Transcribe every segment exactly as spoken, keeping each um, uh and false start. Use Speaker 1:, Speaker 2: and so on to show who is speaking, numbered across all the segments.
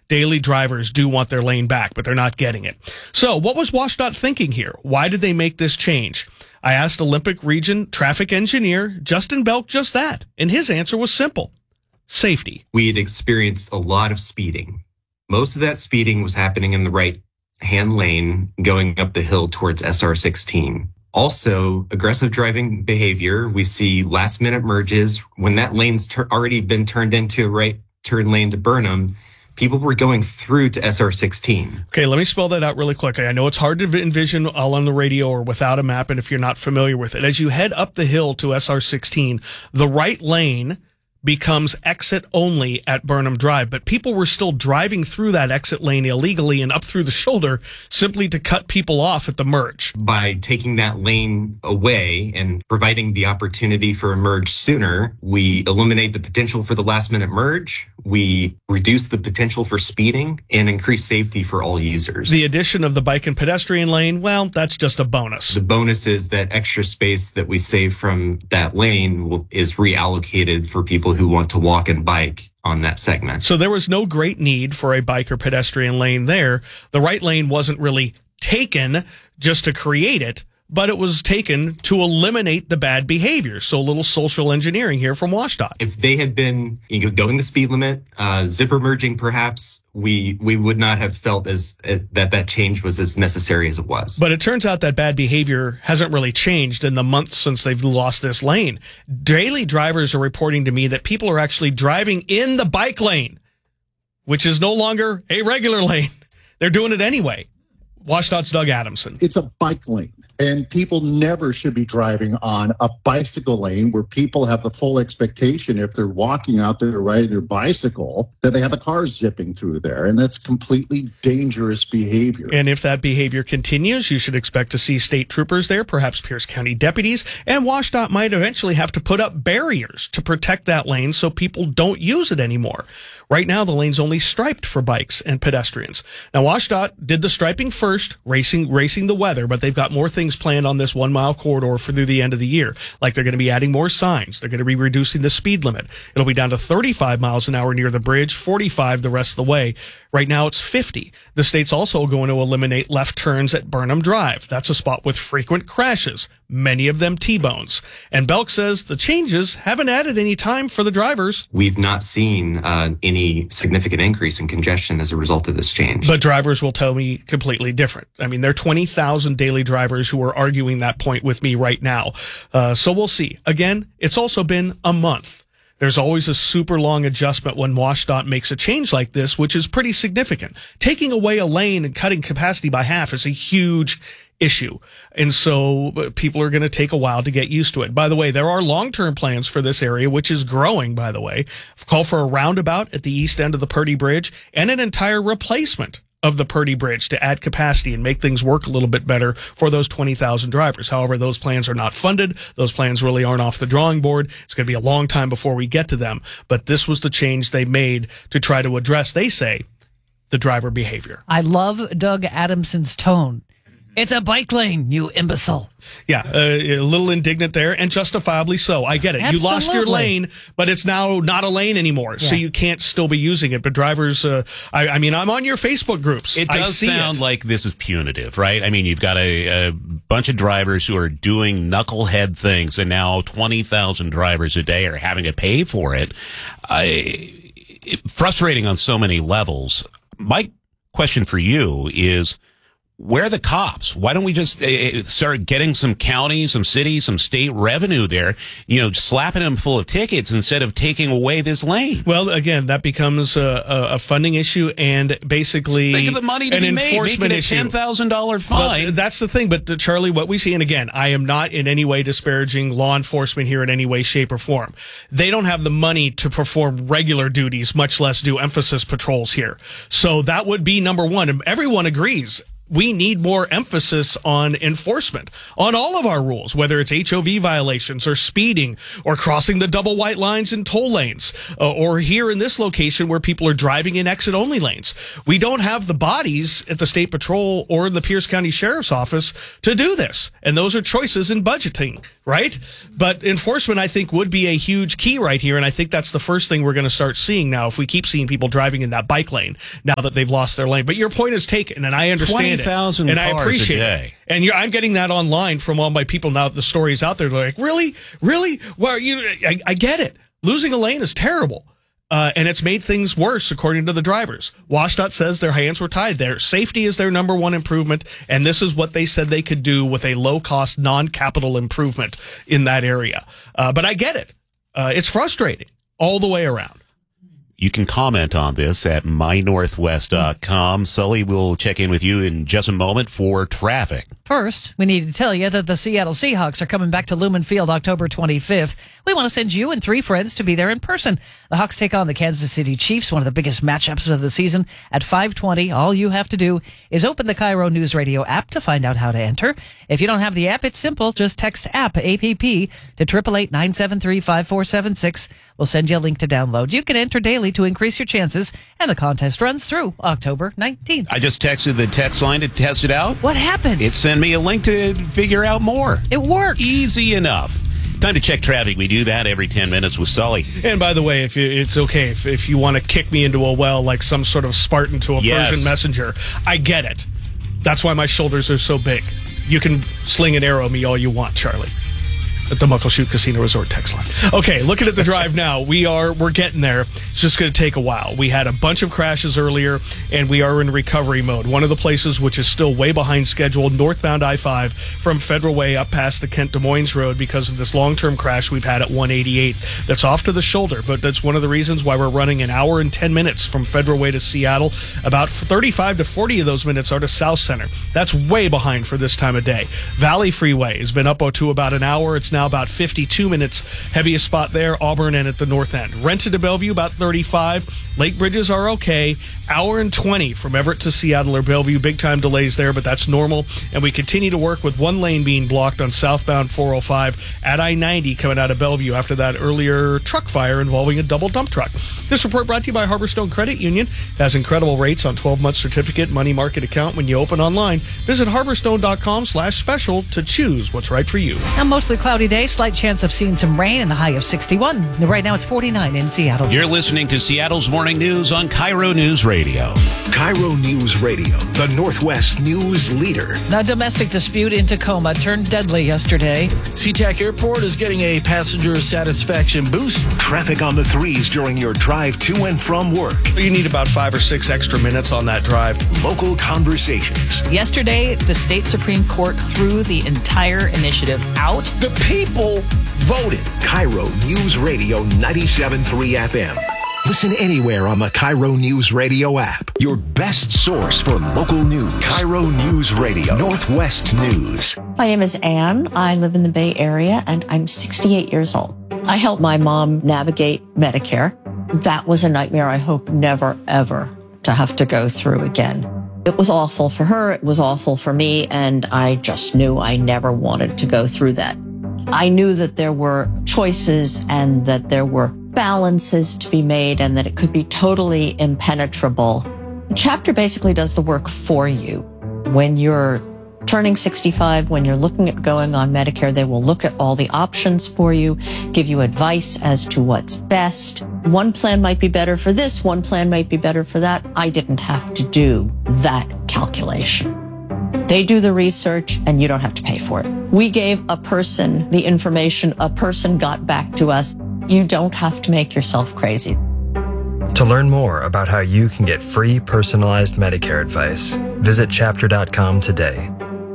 Speaker 1: daily drivers do want their lane back, but they're not getting it. So what was WashDOT thinking here? Why did they make this change? I asked Olympic Region traffic engineer Justin Belk just that, and his answer was simple. Safety.
Speaker 2: We had experienced a lot of speeding. Most of that speeding was happening in the right-hand lane going up the hill towards S R sixteen. Also, aggressive driving behavior. We see last-minute merges. When that lane's ter- already been turned into a right turn lane to Burnham, people were going through to S R sixteen.
Speaker 1: Okay, let me spell that out really quickly. I know it's hard to envision all on the radio or without a map, and if you're not familiar with it. As you head up the hill to S R sixteen, the right lane becomes exit only at Burnham Drive, but people were still driving through that exit lane illegally and up through the shoulder simply to cut people off at the merge.
Speaker 2: By taking that lane away and providing the opportunity for a merge sooner, we eliminate the potential for the last minute merge, we reduce the potential for speeding, and increase safety for all users.
Speaker 1: The addition of the bike and pedestrian lane, well, that's just a bonus.
Speaker 2: The bonus is that extra space that we save from that lane will, is reallocated for people who want to walk and bike on that segment.
Speaker 1: So there was no great need for a bike or pedestrian lane there. The right lane wasn't really taken just to create it, but it was taken to eliminate the bad behavior. So a little social engineering here from WashDOT.
Speaker 2: If they had been you know, going the speed limit, uh, zipper merging perhaps, we we would not have felt as uh, that that change was as necessary as it was.
Speaker 1: But it turns out that bad behavior hasn't really changed in the months since they've lost this lane. Daily drivers are reporting to me that people are actually driving in the bike lane, which is no longer a regular lane. They're doing it anyway. WashDOT's Doug Adamson.
Speaker 3: It's a bike lane, and people never should be driving on a bicycle lane where people have the full expectation if they're walking out there riding their bicycle that they have a car zipping through there, and that's completely dangerous behavior.
Speaker 1: And if that behavior continues, you should expect to see state troopers there, perhaps Pierce County deputies, and WashDOT might eventually have to put up barriers to protect that lane so people don't use it anymore. Right now, the lane's only striped for bikes and pedestrians. Now, WashDOT did the striping first, racing racing the weather, but they've got more things planned on this one-mile corridor for through the end of the year. Like they're going to be adding more signs. They're going to be reducing the speed limit. It'll be down to thirty-five miles an hour near the bridge, forty-five the rest of the way. Right now, it's fifty. The state's also going to eliminate left turns at Burnham Drive. That's a spot with frequent crashes, many of them T-bones. And Belk says the changes haven't added any time for the drivers.
Speaker 2: We've not seen uh, any significant increase in congestion as a result of this change.
Speaker 1: But drivers will tell me completely different. I mean, there are twenty thousand daily drivers who are arguing that point with me right now. Uh, so we'll see. Again, it's also been a month. There's always a super long adjustment when WashDOT makes a change like this, which is pretty significant. Taking away a lane and cutting capacity by half is a huge issue. And so people are going to take a while to get used to it. By the way, there are long-term plans for this area, which is growing, by the way. Call for a roundabout at the east end of the Purdy Bridge and an entire replacement of the Purdy Bridge to add capacity and make things work a little bit better for those twenty thousand drivers. However, those plans are not funded. Those plans really aren't off the drawing board. It's going to be a long time before we get to them. But this was the change they made to try to address, they say, the driver behavior.
Speaker 4: I love Doug Adamson's tone. It's a bike lane, you imbecile.
Speaker 1: Yeah, uh, a little indignant there, and justifiably so. I get it.
Speaker 4: Absolutely.
Speaker 1: You lost your lane, but it's now not a lane anymore, yeah. So you can't still be using it. But drivers, uh, I, I mean, I'm on your Facebook groups.
Speaker 5: It does sound
Speaker 1: it.
Speaker 5: like this is punitive, right? I mean, you've got a, a bunch of drivers who are doing knucklehead things, and now twenty thousand drivers a day are having to pay for it. Uh, it frustrating on so many levels. My question for you is, where are the cops? Why don't we just uh, start getting some county, some city, some state revenue there, you know, slapping them full of tickets instead of taking away this lane?
Speaker 1: Well, again, that becomes a, a funding issue and basically
Speaker 5: think of the money to
Speaker 1: an
Speaker 5: be made,
Speaker 1: enforcement
Speaker 5: making a
Speaker 1: issue.
Speaker 5: ten thousand dollars fine.
Speaker 1: But that's the thing. But, uh, Charlie, what we see, and again, I am not in any way disparaging law enforcement here in any way, shape, or form. They don't have the money to perform regular duties, much less do emphasis patrols here. So that would be number one. And everyone agrees. we need more emphasis on enforcement on all of our rules, whether it's H O V violations or speeding or crossing the double white lines in toll lanes, uh, or here in this location where people are driving in exit only lanes. We don't have the bodies at the State Patrol or in the Pierce County Sheriff's Office to do this. And those are choices in budgeting, right? But enforcement, I think, would be a huge key right here. And I think that's the first thing we're going to start seeing now if we keep seeing people driving in that bike lane now that they've lost their lane. But your point is taken, and I understand it.
Speaker 5: twenty thousand
Speaker 1: and I
Speaker 5: cars
Speaker 1: appreciate
Speaker 5: a day.
Speaker 1: it. And you're, I'm getting that online from all my people now that the story's out there. They're like, really? Really? Well, you, I, I get it. Losing a lane is terrible. Uh, and it's made things worse, according to the drivers. WashDOT says their hands were tied there. Safety is their number one improvement, and this is what they said they could do with a low-cost, non-capital improvement in that area. Uh, but I get it. Uh, it's frustrating all the way around.
Speaker 5: You can comment on this at my northwest dot com. Sully will check in with you in just a moment for traffic.
Speaker 4: First, we need to tell you that the Seattle Seahawks are coming back to Lumen Field October twenty-fifth. We want to send you and three friends to be there in person. The Hawks take on the Kansas City Chiefs, one of the biggest matchups of the season, at five twenty. All you have to do is open the Cairo News Radio app to find out how to enter. If you don't have the app, it's simple. Just text app, A P P, to eight eight eight, nine seven three, five four seven six. We'll send you a link to download. You can enter daily to increase your chances, and the contest runs through October nineteenth.
Speaker 5: I just texted the text line to test it out.
Speaker 4: What happened?
Speaker 5: It sent me a link to figure out more.
Speaker 4: It worked.
Speaker 5: Easy enough. Time to check traffic. We do that every ten minutes with Sully.
Speaker 1: And by the way, if you, it's okay if, if you want to kick me into a well like some sort of Spartan to a
Speaker 5: Yes.
Speaker 1: Persian messenger, I get it. That's why my shoulders are so big. You can sling and arrow me all you want, Charlie. At the Muckleshoot Casino Resort text line. Okay, looking at the drive now, we are we're getting there. It's just going to take a while. We had a bunch of crashes earlier, and we are in recovery mode. One of the places which is still way behind schedule, northbound I five from Federal Way up past the Kent Des Moines Road because of this long-term crash we've had at one eighty-eight. That's off to the shoulder, but that's one of the reasons why we're running an hour and ten minutes from Federal Way to Seattle. About thirty-five to forty of those minutes are to South Center. That's way behind for this time of day. Valley Freeway has been up to about an hour. It's now about fifty-two minutes. Heaviest spot there, Auburn and at the north end. Rented to Bellevue, about thirty-five. Lake bridges are okay. Hour and twenty from Everett to Seattle or Bellevue. Big time delays there, but that's normal. And we continue to work with one lane being blocked on southbound four oh five at I ninety coming out of Bellevue after that earlier truck fire involving a double dump truck. This report brought to you by Harborstone Credit Union. It has incredible rates on twelve-month certificate money market account when you open online. Visit harborstone.com slash special to choose what's right for you.
Speaker 4: A mostly cloudy day, slight chance of seeing some rain, and a high of sixty-one. Right now it's forty-nine in Seattle.
Speaker 5: You're listening to Seattle's Morning News on Cairo News Radio.
Speaker 6: Cairo News Radio, the Northwest news leader.
Speaker 4: A domestic dispute in Tacoma turned deadly yesterday.
Speaker 7: SeaTac Airport is getting a passenger satisfaction boost.
Speaker 6: Traffic on the threes during your drive to and from work.
Speaker 1: You need about five or six extra minutes on that drive.
Speaker 6: Local conversations.
Speaker 8: Yesterday, the state Supreme Court threw the entire initiative out.
Speaker 6: The people voted. Cairo News Radio ninety-seven point three F M. Listen anywhere on the Cairo News Radio app. Your best source for local news. Cairo News Radio, Northwest News.
Speaker 9: My name is Anne. I live in the Bay Area, and I'm sixty-eight years old. I helped my mom navigate Medicare. That was a nightmare I hope never, ever to have to go through again. It was awful for her. It was awful for me, and I just knew I never wanted to go through that. I knew that there were choices and that there were balances to be made and that it could be totally impenetrable. Chapter basically does the work for you. When you're turning sixty-five, when you're looking at going on Medicare, they will look at all the options for you, give you advice as to what's best. One plan might be better for this, one plan might be better for that. I didn't have to do that calculation. They do the research and you don't have to pay for it. We gave a person the information, a person got back to us. You don't have to make yourself crazy.
Speaker 10: To learn more about how you can get free personalized Medicare advice, visit chapter dot com today.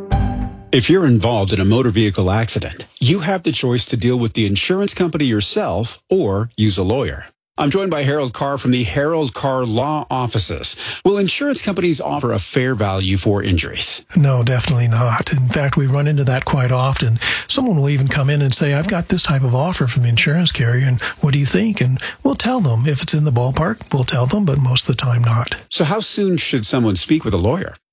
Speaker 11: If you're involved in a motor vehicle accident, you have the choice to deal with the insurance company yourself or use a lawyer. I'm joined by Harold Carr from the Harold Carr Law Offices. Will insurance companies offer a fair value for injuries?
Speaker 12: No, definitely not. In fact, we run into that quite often. Someone will even come in and say, I've got this type of offer from the insurance carrier, and what do you think? And we'll tell them. If it's in the ballpark, we'll tell them, but most of the time not.
Speaker 11: So how soon should someone speak with a lawyer?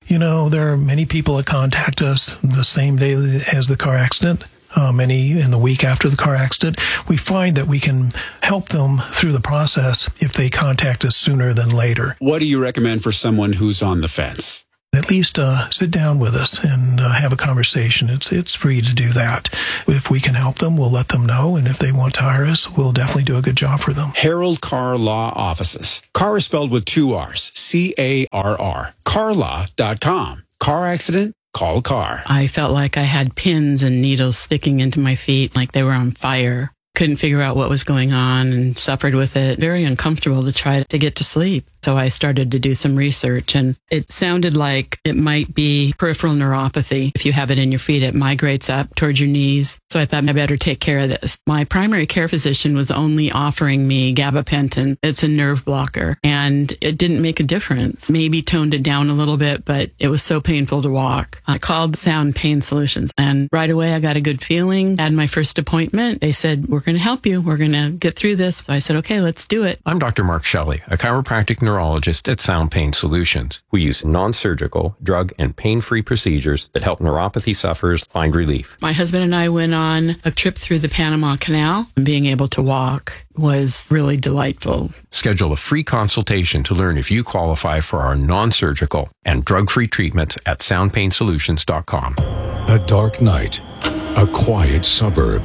Speaker 12: You know, there are many people that contact us the same day as the car accident. Uh, many in the week after the car accident. We find that we can help them through the process if they contact us sooner than later.
Speaker 11: What do you recommend for someone who's on the fence?
Speaker 12: At least uh, sit down with us and uh, have a conversation. It's it's free to do that. If we can help them, we'll let them know. And if they want to hire us, we'll definitely do a good job for them.
Speaker 11: Harold Carr Law Offices. Carr is spelled with two R's. C A R R. car law dot com. Car accident? Call Carr.
Speaker 13: I felt like I had pins and needles sticking into my feet, like they were on fire. Couldn't figure out what was going on and suffered with it. Very uncomfortable to try to get to sleep. So I started to do some research, and it sounded like it might be peripheral neuropathy. If you have it in your feet, it migrates up towards your knees. So I thought I better take care of this. My primary care physician was only offering me gabapentin. It's a nerve blocker, and it didn't make a difference. Maybe toned it down a little bit, but it was so painful to walk. I called Sound Pain Solutions, and right away I got a good feeling. Had my first appointment. They said, we're going to help you. We're going to get through this. So I said, okay, let's do it.
Speaker 14: I'm Doctor Mark Shelley, a chiropractic neurologist at Sound Pain Solutions. We use non-surgical, drug, and pain-free procedures that help neuropathy sufferers find relief.
Speaker 13: My husband and I went on a trip through the Panama Canal, and being able to walk was really delightful.
Speaker 14: Schedule a free consultation to learn if you qualify for our non-surgical and drug-free treatments at sound pain solutions dot com.
Speaker 15: A dark night, a quiet suburb.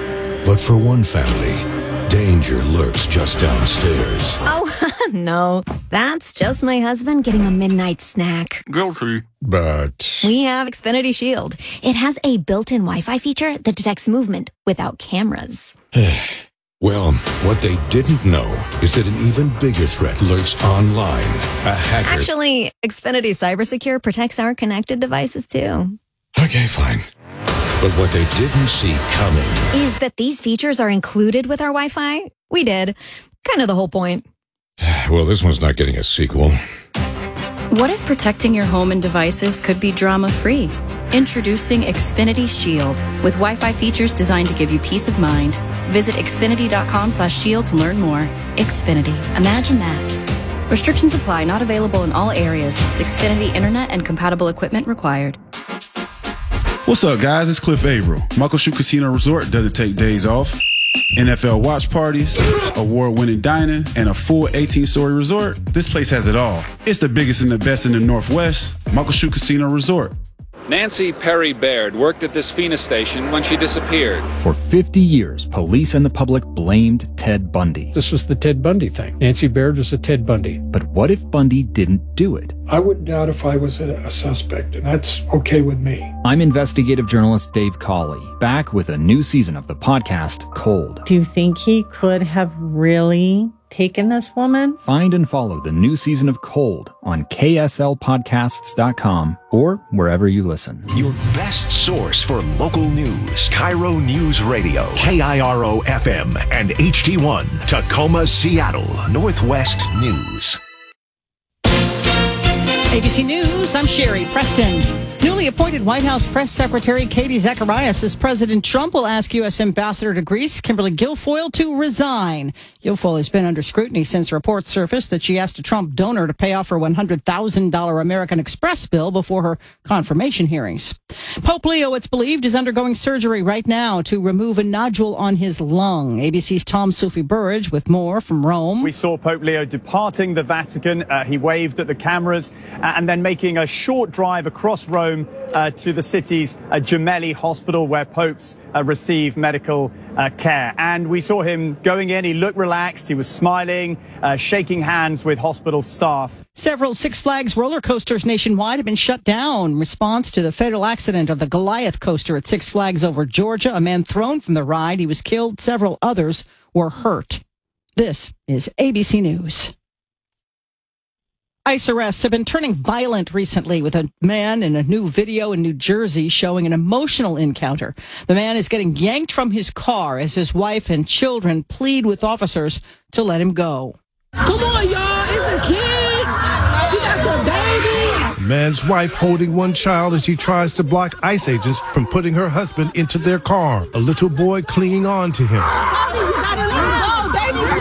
Speaker 15: But for one family, danger lurks just downstairs.
Speaker 16: Oh, no. That's just my husband getting a midnight snack.
Speaker 15: Guilty. But
Speaker 16: we have Xfinity Shield. It has a built-in Wi-Fi feature that detects movement without cameras.
Speaker 15: Well, what they didn't know is that an even bigger threat lurks online. A hacker.
Speaker 16: Actually, Xfinity CyberSecure protects our connected devices, too.
Speaker 15: Okay, fine. But what they didn't see coming
Speaker 16: is that these features are included with our Wi-Fi. We did. Kind of the whole point.
Speaker 15: Well, this one's not getting a sequel.
Speaker 17: What if protecting your home and devices could be drama-free? Introducing Xfinity Shield with Wi-Fi features designed to give you peace of mind. Visit xfinity.com slash shield to learn more. Xfinity. Imagine that. Restrictions apply. Not available in all areas. Xfinity Internet and compatible equipment required.
Speaker 18: What's up, guys? It's Cliff Averill. Muckleshoot Casino Resort doesn't take days off. N F L watch parties, award-winning dining, and a full eighteen-story resort. This place has it all. It's the biggest and the best in the Northwest. Muckleshoot Casino Resort.
Speaker 19: Nancy Perry Baird worked at this Phoenix station when she disappeared.
Speaker 20: For fifty years, police and the public blamed Ted Bundy.
Speaker 21: This was the Ted Bundy thing. Nancy Baird was a Ted Bundy.
Speaker 20: But what if Bundy didn't do it?
Speaker 21: I wouldn't doubt if I was a, a suspect, and that's okay with me.
Speaker 20: I'm investigative journalist Dave Cawley, back with a new season of the podcast, Cold.
Speaker 22: Do you think he could have really taken this woman?
Speaker 20: Find and follow the new season of Cold on K S L podcasts dot com or wherever you listen.
Speaker 6: Your best source for local news. Cairo News Radio. K I R O F M and H D one. Tacoma, Seattle. Northwest News.
Speaker 4: A B C News, I'm Sherry Preston. Newly appointed White House Press Secretary Katie Zacharias says President Trump will ask U S Ambassador to Greece, Kimberly Guilfoyle, to resign. Guilfoyle has been under scrutiny since reports surfaced that she asked a Trump donor to pay off her one hundred thousand dollars American Express bill before her confirmation hearings. Pope Leo, it's believed, is undergoing surgery right now to remove a nodule on his lung. A B C's Tom Sufi Burridge with more from Rome.
Speaker 23: We saw Pope Leo departing the Vatican. Uh, he waved at the cameras uh, and then making a short drive across Rome Uh, to the city's uh, Gemelli Hospital, where popes uh, receive medical uh, care. And we saw him going in. He looked relaxed. He was smiling, uh, shaking hands with hospital staff.
Speaker 4: Several Six Flags roller coasters nationwide have been shut down in response to the fatal accident of the Goliath coaster at Six Flags over Georgia. A man thrown from the ride. He was killed. Several others were hurt. This is A B C News. ICE arrests have been turning violent recently, with a man in a new video in New Jersey showing an emotional encounter. The man is getting yanked from his car as his wife and children plead with officers to let him go.
Speaker 24: Come on, y'all. It's the kids. She got the babies.
Speaker 25: Man's wife holding one child as she tries to block ICE agents from putting her husband into their car. A little boy clinging on to him.
Speaker 24: Mommy, you gotta let him go, baby, please.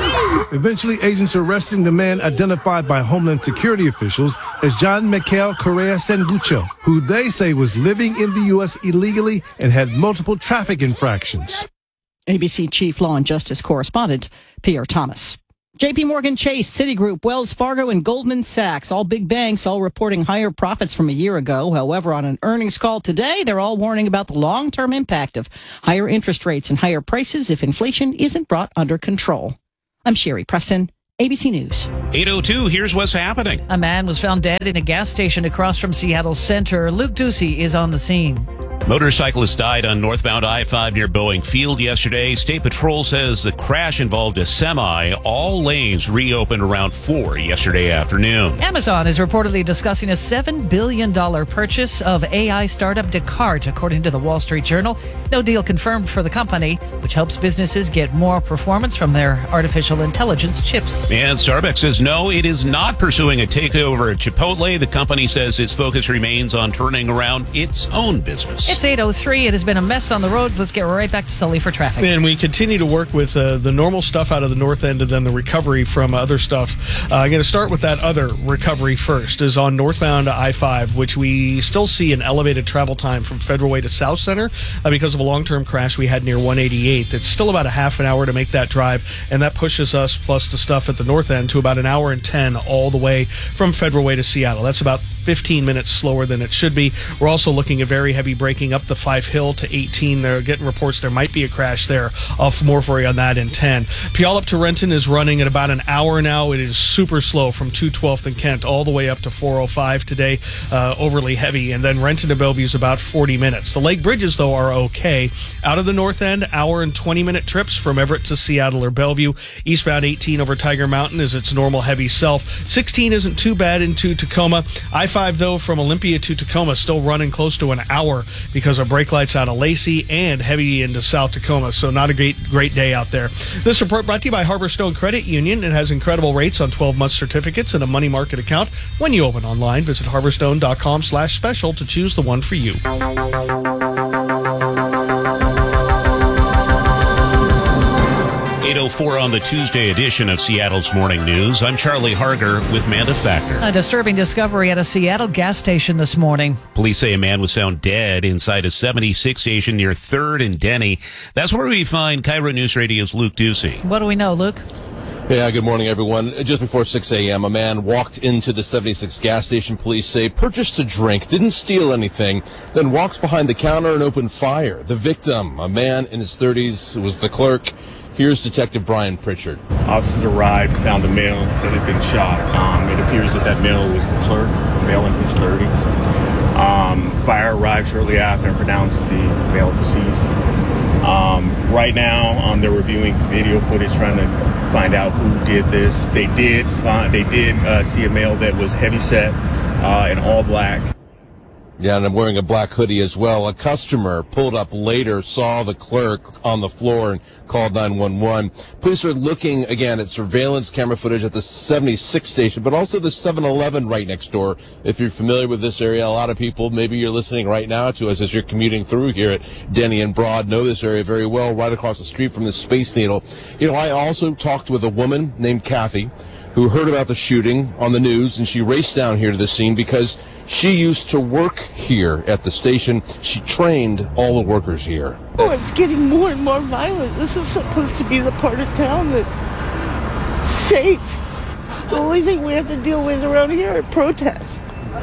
Speaker 25: Eventually, agents arresting the man identified by Homeland Security officials as John Michael Correa Sangucho, who they say was living in the U S illegally and had multiple traffic infractions.
Speaker 1: A B C Chief Law and Justice Correspondent Pierre Thomas. J P Morgan Chase, Citigroup, Wells Fargo, and Goldman Sachs, all big banks, all reporting higher profits from a year ago. However, on an earnings call today, they're all warning about the long-term impact of higher interest rates and higher prices if inflation isn't brought under control. I'm Sherry Preston, A B C News.
Speaker 2: eight oh two, here's what's happening.
Speaker 4: A man was found dead in a gas station across from Seattle Center. Luke Ducey is on the scene.
Speaker 2: Motorcyclist died on northbound I five near Boeing Field yesterday. State Patrol says the crash involved a semi. All lanes reopened around four yesterday afternoon.
Speaker 4: Amazon is reportedly discussing a seven billion dollars purchase of A I startup Descartes, according to the Wall Street Journal. No deal confirmed for the company, which helps businesses get more performance from their artificial intelligence chips.
Speaker 2: And Starbucks says no, it is not pursuing a takeover at Chipotle. The company says its focus remains on turning around its own business.
Speaker 4: It's eight oh three. It has been a mess on the roads. Let's get right back to Sully for traffic.
Speaker 3: And we continue to work with uh, the normal stuff out of the north end and then the recovery from other stuff. Uh, I'm going to start with that other recovery first, is on northbound I five, which we still see an elevated travel time from Federal Way to South Center uh, because of a long-term crash we had near one eighty-eight. It's still about a half an hour to make that drive, and that pushes us, plus the stuff at the north end, to about an hour and ten all the way from Federal Way to Seattle. That's about fifteen minutes slower than it should be. We're also looking at very heavy braking up the Five Hill to eighteen. They're getting reports there might be a crash there. I'll have more for you on that in ten. Puyallup to Renton is running at about an hour now. It is super slow from two twelfth and Kent all the way up to four oh five today. Uh, overly heavy. And then Renton to Bellevue is about forty minutes. The Lake Bridges, though, are okay. Out of the north end, hour and twenty minute trips from Everett to Seattle or Bellevue. Eastbound eighteen over Tiger Mountain is its normal heavy self. sixteen isn't too bad into Tacoma. I five, though, from Olympia to Tacoma still running close to an hour because of brake lights out of Lacey and heavy into South Tacoma. So not a great great day out there. This report brought to you by Harbor Stone Credit Union. It has incredible rates on twelve month certificates and a money market account. When you open online, visit harborstone.com slash special to choose the one for you.
Speaker 2: eight oh four on the Tuesday edition of Seattle's Morning News. I'm Charlie Harger with Manda Factor.
Speaker 4: A disturbing discovery at a Seattle gas station this morning.
Speaker 2: Police say a man was found dead inside a seventy-six station near third and Denny. That's where we find Cairo News Radio's Luke Ducey.
Speaker 4: What do we know, Luke?
Speaker 5: Yeah, good morning, everyone. Just before six a.m., a man walked into the seventy-six gas station, police say, purchased a drink, didn't steal anything, then walks behind the counter and opened fire. The victim, a man in his thirties, was the clerk. Here's Detective Brian Pritchard.
Speaker 7: Officers arrived, found a male that had been shot. Um, it appears that that male was the clerk, a male in his thirties. Um, fire arrived shortly after and pronounced the male deceased. Um, right now, um, they're reviewing video footage, trying to find out who did this. They did find, they did uh, see a male that was heavyset uh, in all black.
Speaker 5: Yeah, and I'm wearing a black hoodie as well. A customer pulled up later, saw the clerk on the floor and called nine one one. Police are looking, again, at surveillance camera footage at the seventy-six station, but also the seven eleven right next door. If you're familiar with this area, a lot of people, maybe you're listening right now to us as you're commuting through here at Denny and Broad, know this area very well, right across the street from the Space Needle. You know, I also talked with a woman named Kathy who heard about the shooting on the news, and she raced down here to the scene because she used to work here at the station. She trained all the workers here.
Speaker 26: Oh, it's getting more and more violent. This is supposed to be the part of town that's safe. The only thing we have to deal with around here are protests.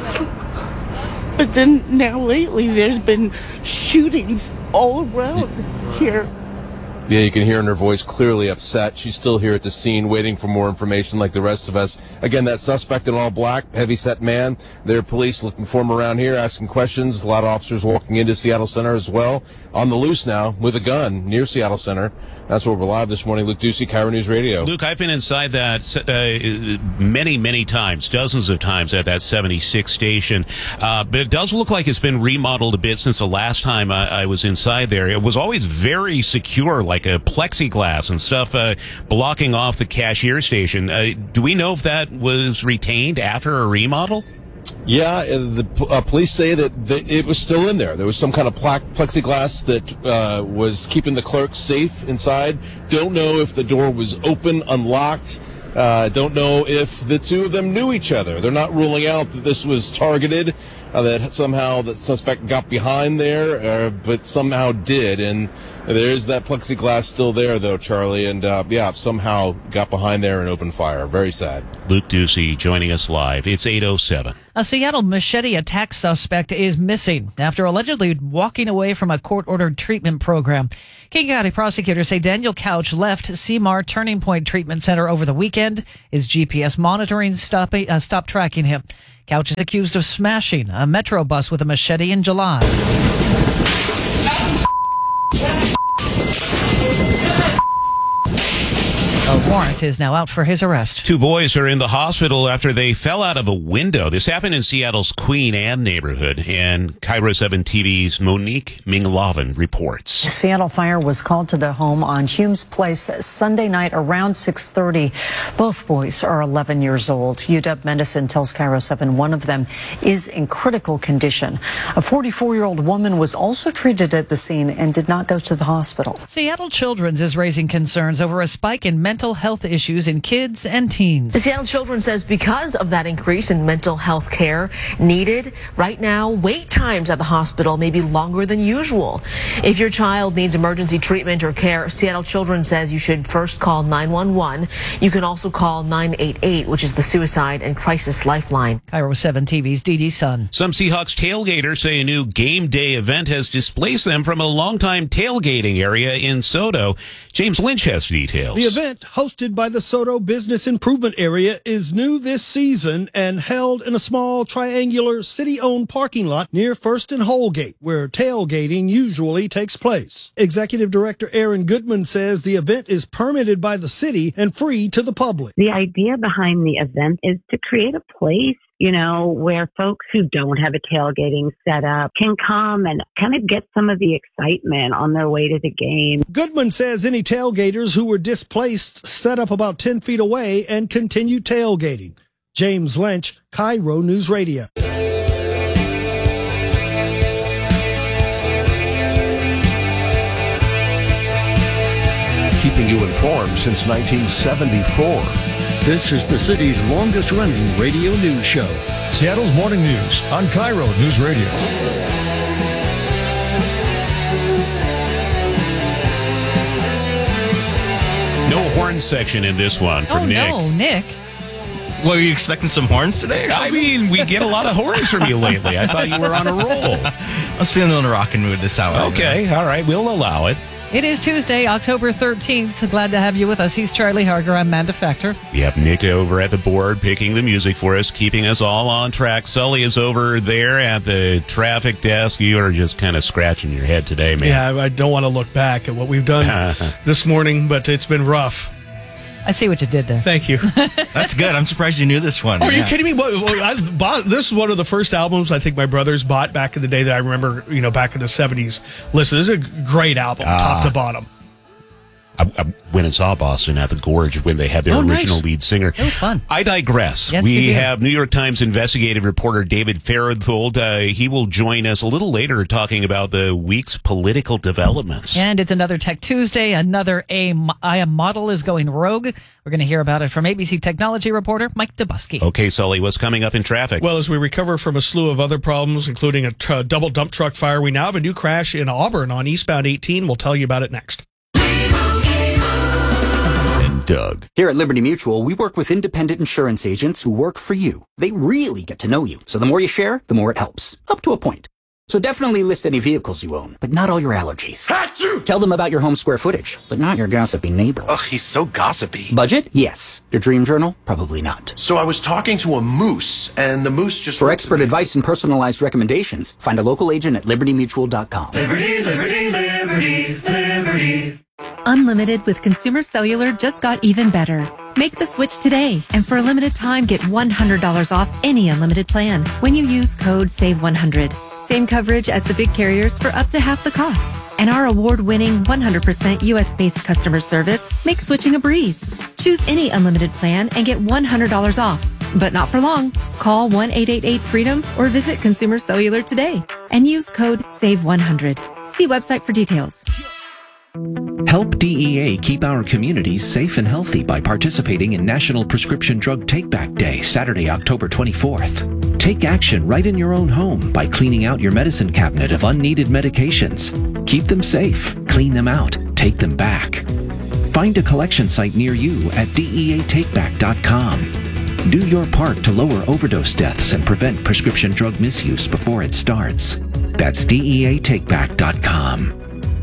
Speaker 26: But then now lately there's been shootings all around here.
Speaker 5: Yeah, you can hear in her voice clearly upset. She's still here at the scene waiting for more information like the rest of us. Again, that suspect in all black, heavy-set man. There are police looking for him around here, asking questions. A lot of officers walking into Seattle Center as well. On the loose now with a gun near Seattle Center. That's where we're live this morning. Luke Ducey, Cairo News Radio.
Speaker 2: Luke, I've been inside that uh, many, many times, dozens of times at that seventy-six station. Uh, but it does look like it's been remodeled a bit since the last time I, I was inside there. It was always very secure, like a plexiglass and stuff uh, blocking off the cashier station. Uh, do we know if that was retained after a remodel?
Speaker 5: Yeah, the uh, police say that the, it was still in there. There was some kind of pla- plexiglass that uh, was keeping the clerks safe inside. Don't know if the door was open, unlocked. Uh, don't know if the two of them knew each other. They're not ruling out that this was targeted, uh, that somehow the suspect got behind there, uh, but somehow did. And there's that plexiglass still there, though, Charlie. And, uh, yeah, somehow got behind there and opened fire. Very sad.
Speaker 2: Luke Ducey joining us live. It's eight oh seven.
Speaker 4: A Seattle machete attack suspect is missing after allegedly walking away from a court-ordered treatment program. King County prosecutors say Daniel Couch left C M A R Turning Point Treatment Center over the weekend. His G P S monitoring stopped, uh, stopped tracking him. Couch is accused of smashing a Metro bus with a machete in July. A warrant is now out for his arrest.
Speaker 2: Two boys are in the hospital after they fell out of a window. This happened in Seattle's Queen Anne neighborhood, and Cairo seven T V's Monique Minglavin reports.
Speaker 8: A Seattle fire was called to the home on Humes Place Sunday night around six thirty. Both boys are eleven years old. U W Medicine tells Cairo seven one of them is in critical condition. A forty-four-year-old woman was also treated at the scene and did not go to the hospital.
Speaker 4: Seattle Children's is raising concerns over a spike in mental health issues in kids and teens.
Speaker 9: The Seattle Children says because of that increase in mental health care needed right now, wait times at the hospital may be longer than usual. If your child needs emergency treatment or care, Seattle Children says you should first call nine one one. You can also call nine eight eight, which is the suicide and crisis lifeline.
Speaker 4: Cairo seven T V's Dee Dee Sun.
Speaker 2: Some Seahawks tailgaters say a new game day event has displaced them from a longtime tailgating area in Soto. James Lynch has details.
Speaker 10: The event, hosted by the Soto Business Improvement Area, is new this season and held in a small triangular city-owned parking lot near First and Holgate, where tailgating usually takes place. Executive Director Aaron Goodman says the event is permitted by the city and free to the public.
Speaker 11: The idea behind the event is to create a place, you know, where folks who don't have a tailgating setup can come and kind of get some of the excitement on their way to the game.
Speaker 10: Goodman says any tailgaters who were displaced set up about ten feet away and continue tailgating. James Lynch, Cairo News Radio.
Speaker 12: Keeping you informed since nineteen seventy-four. This is the city's longest-running radio news show.
Speaker 13: Seattle's Morning News on Cairo News Radio.
Speaker 2: No horn section in this one from
Speaker 4: oh,
Speaker 2: Nick.
Speaker 4: no, Nick.
Speaker 27: What, were you expecting some horns today?
Speaker 2: I mean, we get a lot of horns from you lately. I thought you were on a roll.
Speaker 27: I was feeling in a rockin' mood this hour.
Speaker 2: Okay, all right, we'll allow it.
Speaker 4: It is Tuesday, October thirteenth. Glad to have you with us. He's Charlie Harger. I'm Amanda Factor.
Speaker 2: We have Nick over at the board picking the music for us, keeping us all on track. Sully is over there at the traffic desk. You are just kind of scratching your head today, man.
Speaker 3: Yeah, I don't want to look back at what we've done this morning, but it's been rough.
Speaker 4: I see what you did there.
Speaker 3: Thank you.
Speaker 27: That's good. I'm surprised you knew this one.
Speaker 3: Oh, are
Speaker 27: yeah.
Speaker 3: you kidding me? What, what, I bought, this is one of the first albums I think my brothers bought back in the day that I remember, you know, back in the seventies. Listen, this is a great album, uh, top to bottom.
Speaker 2: I, I went and saw Boston at the Gorge when they had their
Speaker 3: oh,
Speaker 2: original
Speaker 3: nice.
Speaker 2: lead singer.
Speaker 4: It was fun.
Speaker 2: I digress.
Speaker 4: Yes,
Speaker 2: we
Speaker 4: we
Speaker 2: have New York Times investigative reporter David Fahrenthold. Uh, he will join us a little later talking about the week's political developments.
Speaker 4: And it's another Tech Tuesday. Another A I M model is going rogue. We're going to hear about it from A B C technology reporter Mike Dubusky.
Speaker 2: Okay, Sully, what's coming up in traffic?
Speaker 3: Well, as we recover from a slew of other problems, including a t- double dump truck fire, we now have a new crash in Auburn on eastbound eighteen. We'll tell you about it next.
Speaker 12: Doug.
Speaker 28: Here at Liberty Mutual, we work with independent insurance agents who work for you. They really get to know you, so the more you share, the more it helps. Up to a point. So definitely list any vehicles you own, but not all your allergies. Achoo! Tell them about your home square footage, but not your gossipy neighbor.
Speaker 29: Ugh, he's so gossipy.
Speaker 28: Budget? Yes. Your dream journal? Probably not.
Speaker 29: So I was talking to a moose, and the moose just...
Speaker 28: For expert advice and personalized recommendations, find a local agent at liberty mutual dot com.
Speaker 30: Liberty, liberty, liberty, liberty.
Speaker 31: Unlimited with Consumer Cellular just got even better. Make the switch today, and for a limited time, get one hundred dollars off any unlimited plan when you use code save one hundred. Same coverage as the big carriers for up to half the cost. And our award-winning one hundred percent U S-based customer service makes switching a breeze. Choose any unlimited plan and get one hundred dollars off. But not for long. Call one eight eight eight freedom or visit Consumer Cellular today and use code save one hundred. See website for details.
Speaker 6: Help D E A keep our communities safe and healthy by participating in National Prescription Drug Take-Back Day, Saturday, October twenty-fourth. Take action right in your own home by cleaning out your medicine cabinet of unneeded medications. Keep them safe, clean them out, take them back. Find a collection site near you at D E A takeback dot com. Do your part to lower overdose deaths and prevent prescription drug misuse before it starts. That's D E A takeback dot com.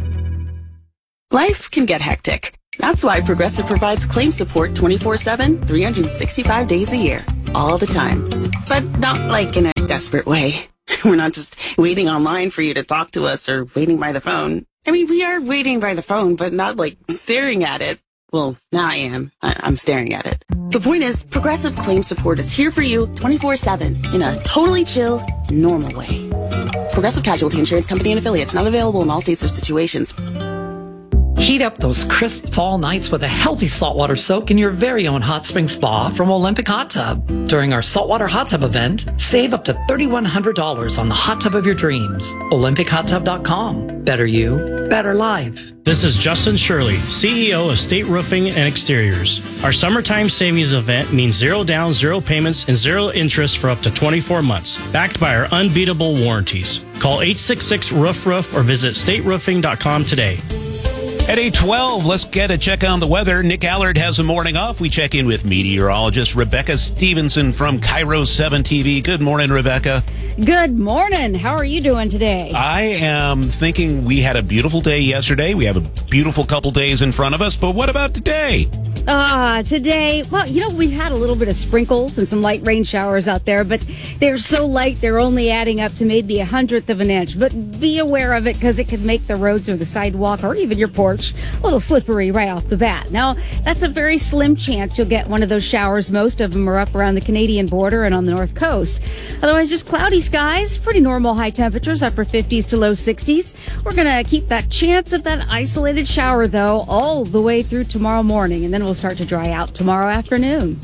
Speaker 14: Life can get hectic. That's why Progressive provides claim support twenty-four seven, three hundred sixty-five days a year, all the time. But not like in a desperate way. We're not just waiting online for you to talk to us or waiting by the phone. I mean, we are waiting by the phone, but not like staring at it. Well, now I am. I- I'm staring at it. The point is, Progressive Claim Support is here for you twenty-four seven in a totally chill, normal way. Progressive Casualty Insurance Company and Affiliates, not available in all states or situations.
Speaker 15: Heat up those crisp fall nights with a healthy saltwater soak in your very own hot spring spa from Olympic Hot Tub. During our saltwater hot tub event, save up to three thousand one hundred dollars on the hot tub of your dreams. Olympic hot tub dot com. Better you, better life.
Speaker 16: This is Justin Shirley, C E O of State Roofing and Exteriors. Our summertime savings event means zero down, zero payments, and zero interest for up to twenty-four months, backed by our unbeatable warranties. Call eight six six, roof roof or visit state roofing dot com today.
Speaker 2: At eight twelve, let's get a check on the weather. Nick Allard has a morning off. We check in with meteorologist Rebecca Stevenson from Cairo seven T V. Good morning, Rebecca.
Speaker 17: Good morning. How are you doing today?
Speaker 2: I am thinking we had a beautiful day yesterday. We have a beautiful couple days in front of us, but what about today?
Speaker 17: Ah, today, well, you know, we've had a little bit of sprinkles and some light rain showers out there, but they're so light, they're only adding up to maybe a hundredth of an inch. But be aware of it because it could make the roads or the sidewalk or even your porch a little slippery right off the bat. Now, that's a very slim chance you'll get one of those showers. Most of them are up around the Canadian border and on the north coast. Otherwise, just cloudy skies, pretty normal high temperatures, upper fifties to low sixties. We're going to keep that chance of that isolated shower, though, all the way through tomorrow morning, and then we'll start to dry out tomorrow afternoon.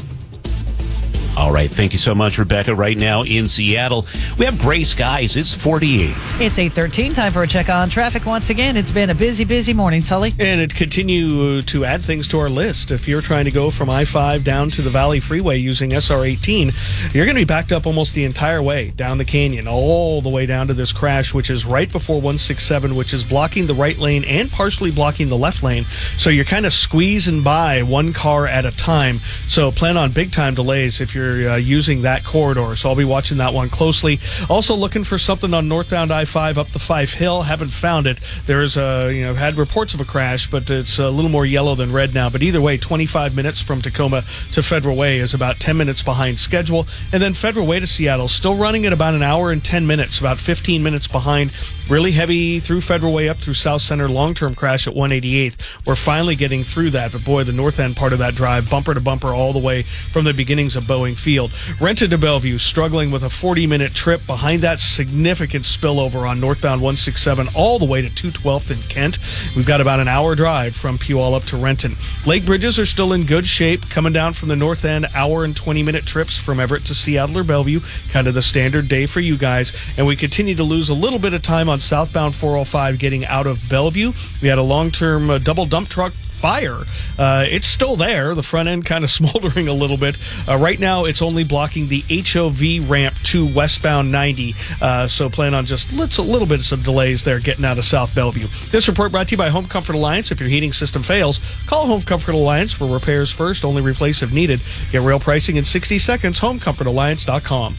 Speaker 2: All right. Thank you so much, Rebecca. Right now in Seattle, we have gray skies. It's forty-eight.
Speaker 4: It's eight thirteen. Time for a check on traffic once again. It's been a busy, busy morning, Sully.
Speaker 3: And it continue to add things to our list. If you're trying to go from I five down to the Valley Freeway using S R eighteen, you're going to be backed up almost the entire way down the canyon, all the way down to this crash, which is right before one sixty-seven, which is blocking the right lane and partially blocking the left lane. So you're kind of squeezing by one car at a time. So plan on big time delays if you're Uh, using that corridor. So I'll be watching that one closely. Also looking for something on northbound I five up the Fife Hill. Haven't found it. There's a, you know, had reports of a crash, but it's a little more yellow than red now. But either way, twenty-five minutes from Tacoma to Federal Way is about ten minutes behind schedule. And then Federal Way to Seattle still running at about an hour and ten minutes, about fifteen minutes behind. Really heavy through Federal Way up through South Center. Long-term crash at one eighty-eighth. We're finally getting through that. But boy, the north end part of that drive, bumper to bumper all the way from the beginnings of Boeing Field. Rented to Bellevue, struggling with a forty-minute trip. Behind that, significant spillover on northbound one sixty-seven all the way to two twelfth in Kent. We've got about an hour drive from Puyallup up to Renton. Lake bridges are still in good shape. Coming down from the north end, hour and twenty-minute trips from Everett to Seattle or Bellevue. Kind of the standard day for you guys. And we continue to lose a little bit of time on southbound four oh five getting out of Bellevue. We had a long-term uh, double dump truck fire. Uh, it's still there. The front end kind of smoldering a little bit. Uh, right now, it's only blocking the H O V ramp to westbound ninety. Uh, so plan on just let's a little bit of some delays there getting out of South Bellevue. This report brought to you by Home Comfort Alliance. If your heating system fails, call Home Comfort Alliance for repairs first. Only replace if needed. Get real pricing in sixty seconds. home comfort alliance dot com.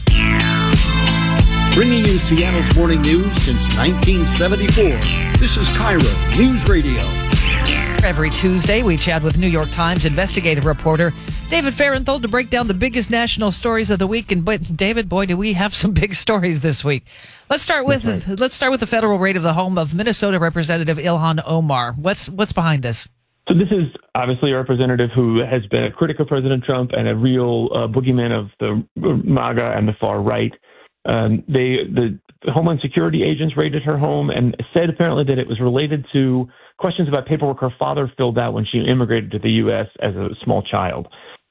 Speaker 12: Bringing you Seattle's morning news since nineteen seventy-four. This is Cairo News Radio.
Speaker 4: Every Tuesday, we chat with New York Times investigative reporter David Fahrenthold to break down the biggest national stories of the week. And but David, boy, do we have some big stories this week. Let's start with right. let's start with the federal raid of the home of Minnesota Representative Ilhan Omar. What's what's behind this?
Speaker 7: So this is obviously a representative who has been a critic of President Trump and a real uh, boogeyman of the MAGA and the far right. Um, they the Homeland Security agents raided her home and said apparently that it was related to questions about paperwork her father filled out when she immigrated to the U S as a small child.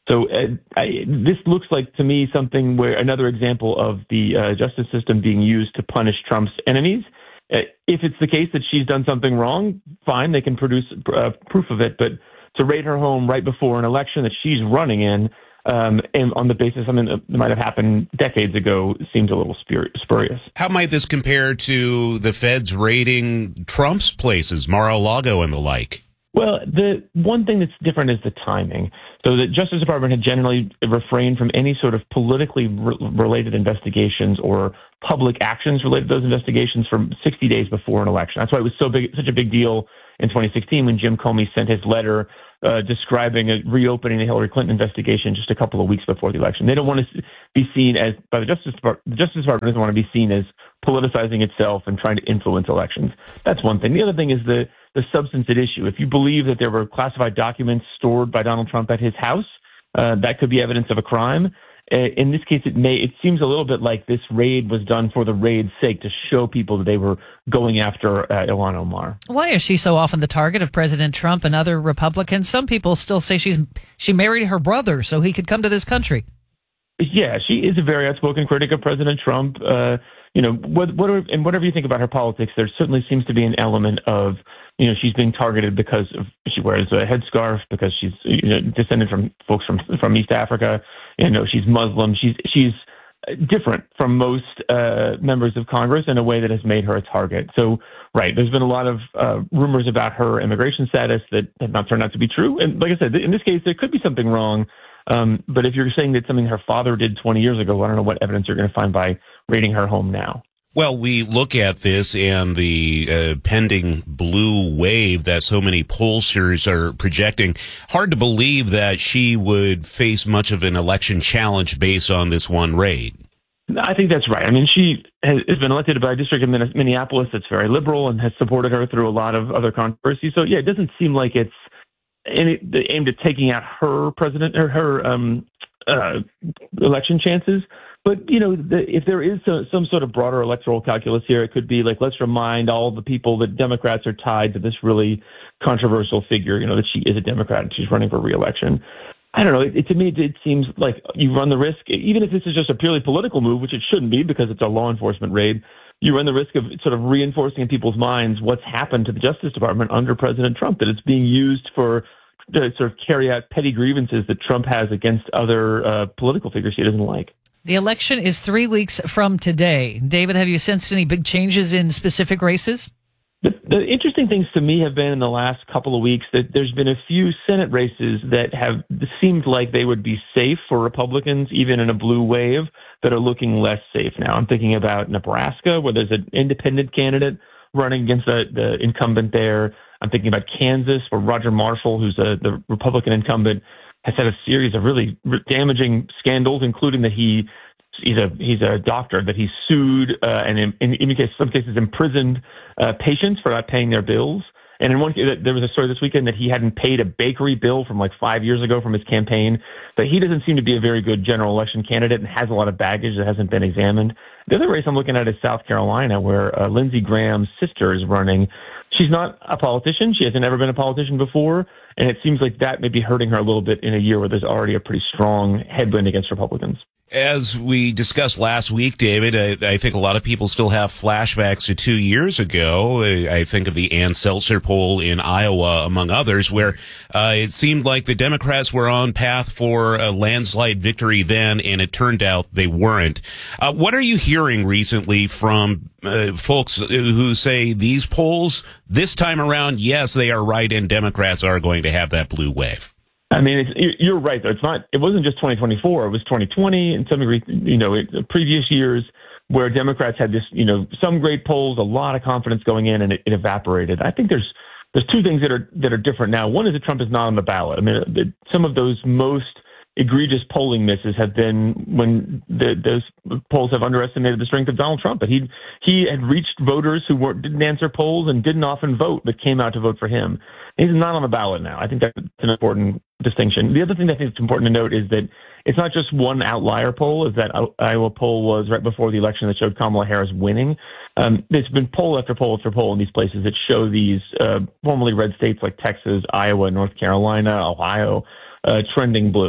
Speaker 1: So uh, I, this looks like to me something where another example of the uh, justice system being used to punish Trump's enemies. Uh, if it's the case that she's done something wrong, fine, they can produce uh, proof of it. But to raid her home right before an election that she's running in, um, and on the basis of something that might have happened decades ago, seems a little spur- spurious.
Speaker 2: How might this compare to the feds raiding Trump's places, Mar-a-Lago and the like?
Speaker 1: Well, the one thing that's different is the timing. So the Justice Department had generally refrained from any sort of politically re- related investigations or public actions related to those investigations for sixty days before an election. That's why it was so big, such a big deal in twenty sixteen when Jim Comey sent his letter uh, describing a, reopening the Hillary Clinton investigation just a couple of weeks before the election. They don't want to be seen as, by the Justice Department, the Justice Department doesn't want to be seen as politicizing itself and trying to influence elections. That's one thing. The other thing is the the substance at issue. If you believe that there were classified documents stored by Donald Trump at his house, uh, that could be evidence of a crime. Uh, in this case, it may. It seems a little bit like this raid was done for the raid's sake, to show people that they were going after uh, Ilhan Omar.
Speaker 4: Why is she so often the target of President Trump and other Republicans? Some people still say she's she married her brother so he could come to this country.
Speaker 1: Yeah, she is a very outspoken critic of President Trump. Uh, you know, what, what are, and whatever you think about her politics, there certainly seems to be an element of, you know, she's being targeted because of, she wears a headscarf, because she's, you know, descended from folks from from East Africa. You know, she's Muslim. She's she's different from most uh, members of Congress in a way that has made her a target. So, right, there's been a lot of uh, rumors about her immigration status that have not turned out to be true. And like I said, in this case, there could be something wrong. Um, but if you're saying that something her father did twenty years ago, I don't know what evidence you're going to find by raiding her home now.
Speaker 2: Well, we look at this and the uh, pending blue wave that so many pollsters are projecting. Hard to believe that she would face much of an election challenge based on this one raid.
Speaker 1: I think that's right. I mean, she has been elected by a district in Minneapolis that's very liberal and has supported her through a lot of other controversies. So, yeah, it doesn't seem like it's any, aimed at taking out her president or her um, uh, election chances. But, you know, the, if there is a, some sort of broader electoral calculus here, it could be like, let's remind all the people that Democrats are tied to this really controversial figure, you know, that she is a Democrat and she's running for re-election. I don't know. It, it, to me, it, it seems like you run the risk, even if this is just a purely political move, which it shouldn't be because it's a law enforcement raid, you run the risk of sort of reinforcing in people's minds what's happened to the Justice Department under President Trump, that it's being used for to sort of carry out petty grievances that Trump has against other uh, political figures he doesn't like.
Speaker 4: The election is three weeks from today. David, have you sensed any big changes in specific races?
Speaker 1: The, the interesting things to me have been in the last couple of weeks that there's been a few Senate races that have seemed like they would be safe for Republicans, even in a blue wave, that are looking less safe now. I'm thinking about Nebraska, where there's an independent candidate running against the, the incumbent there. I'm thinking about Kansas, where Roger Marshall, who's a, the Republican incumbent, has had a series of really damaging scandals, including that he he's a he's a doctor that he sued uh, and in, in, in case, some cases imprisoned uh, patients for not paying their bills. And in one case, there was a story this weekend that he hadn't paid a bakery bill from like five years ago from his campaign. But he doesn't seem to be a very good general election candidate and has a lot of baggage that hasn't been examined. The other race I'm looking at is South Carolina, where uh, Lindsey Graham's sister is running. She's not a politician. She hasn't ever been a politician before. And it seems like that may be hurting her a little bit in a year where there's already a pretty strong headwind against Republicans.
Speaker 2: As we discussed last week, David, I, I think a lot of people still have flashbacks to two years ago. I think of the Ann Seltzer poll in Iowa, among others, where uh, it seemed like the Democrats were on path for a landslide victory then, and it turned out they weren't. Uh, what are you hearing recently from uh, folks who say these polls, this time around, yes, they are right, and Democrats are going to have that blue wave?
Speaker 1: I mean, it's, you're right, though. It's not. It wasn't just twenty twenty-four. It was twenty twenty and some degree, you know, it, previous years where Democrats had this, you know, some great polls, a lot of confidence going in, and it, it evaporated. I think there's there's two things that are that are different now. One is that Trump is not on the ballot. I mean, the, some of those most egregious polling misses have been when the, those polls have underestimated the strength of Donald Trump. But he he had reached voters who weren't, didn't answer polls and didn't often vote, but came out to vote for him. He's not on the ballot now. I think that's an important distinction. The other thing I think it's important to note is that it's not just one outlier poll. Is that Iowa poll was right before the election that showed Kamala Harris winning. Um, there's been poll after poll after poll in these places that show these uh, formerly red states like Texas, Iowa, North Carolina, Ohio, uh, trending blue.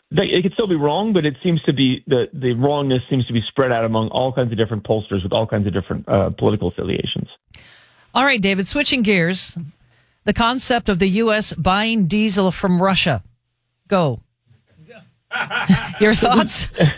Speaker 1: they, it could still be wrong, but it seems to be the the wrongness seems to be spread out among all kinds of different pollsters with all kinds of different uh, political affiliations.
Speaker 4: All right, David, switching gears, the concept of the U S buying diesel from Russia. Go. Your thoughts?
Speaker 1: this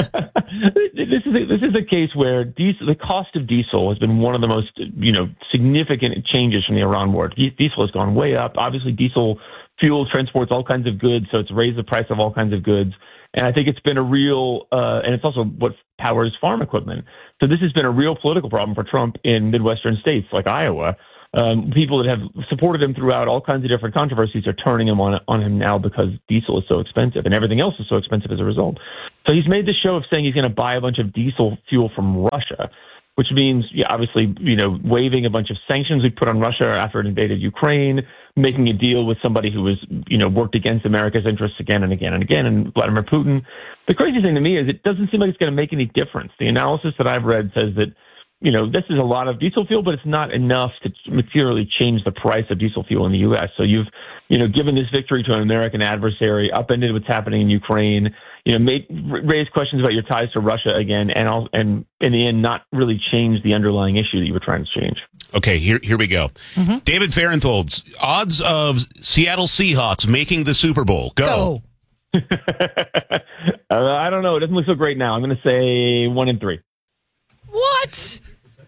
Speaker 1: is a, this is a case where diesel, the cost of diesel has been one of the most you know significant changes from the Iran war. Diesel has gone way up. Obviously, diesel fuel transports all kinds of goods, so it's raised the price of all kinds of goods. And I think it's been a real, uh, and it's also what powers farm equipment. So this has been a real political problem for Trump in Midwestern states like Iowa. Um, people that have supported him throughout all kinds of different controversies are turning him on on him now because diesel is so expensive and everything else is so expensive as a result. So he's made this show of saying he's going to buy a bunch of diesel fuel from Russia, which means, yeah, obviously, you know, waiving a bunch of sanctions we put on Russia after it invaded Ukraine, making a deal with somebody who was, you know, worked against America's interests again and again and again, and Vladimir Putin. The crazy thing to me is it doesn't seem like it's going to make any difference. The analysis that I've read says that, you know, this is a lot of diesel fuel, but it's not enough to materially change the price of diesel fuel in the U S. So you've, you know, given this victory to an American adversary, upended what's happening in Ukraine, you know, made, raised questions about your ties to Russia again, and all, and in the end, not really change the underlying issue that you were trying to change.
Speaker 2: Okay, here here we go. Mm-hmm. David Farenthold, odds of Seattle Seahawks making the Super Bowl. Go.
Speaker 4: Go.
Speaker 1: uh, I don't know. It doesn't look so great now. I'm going to say one and three.
Speaker 4: What?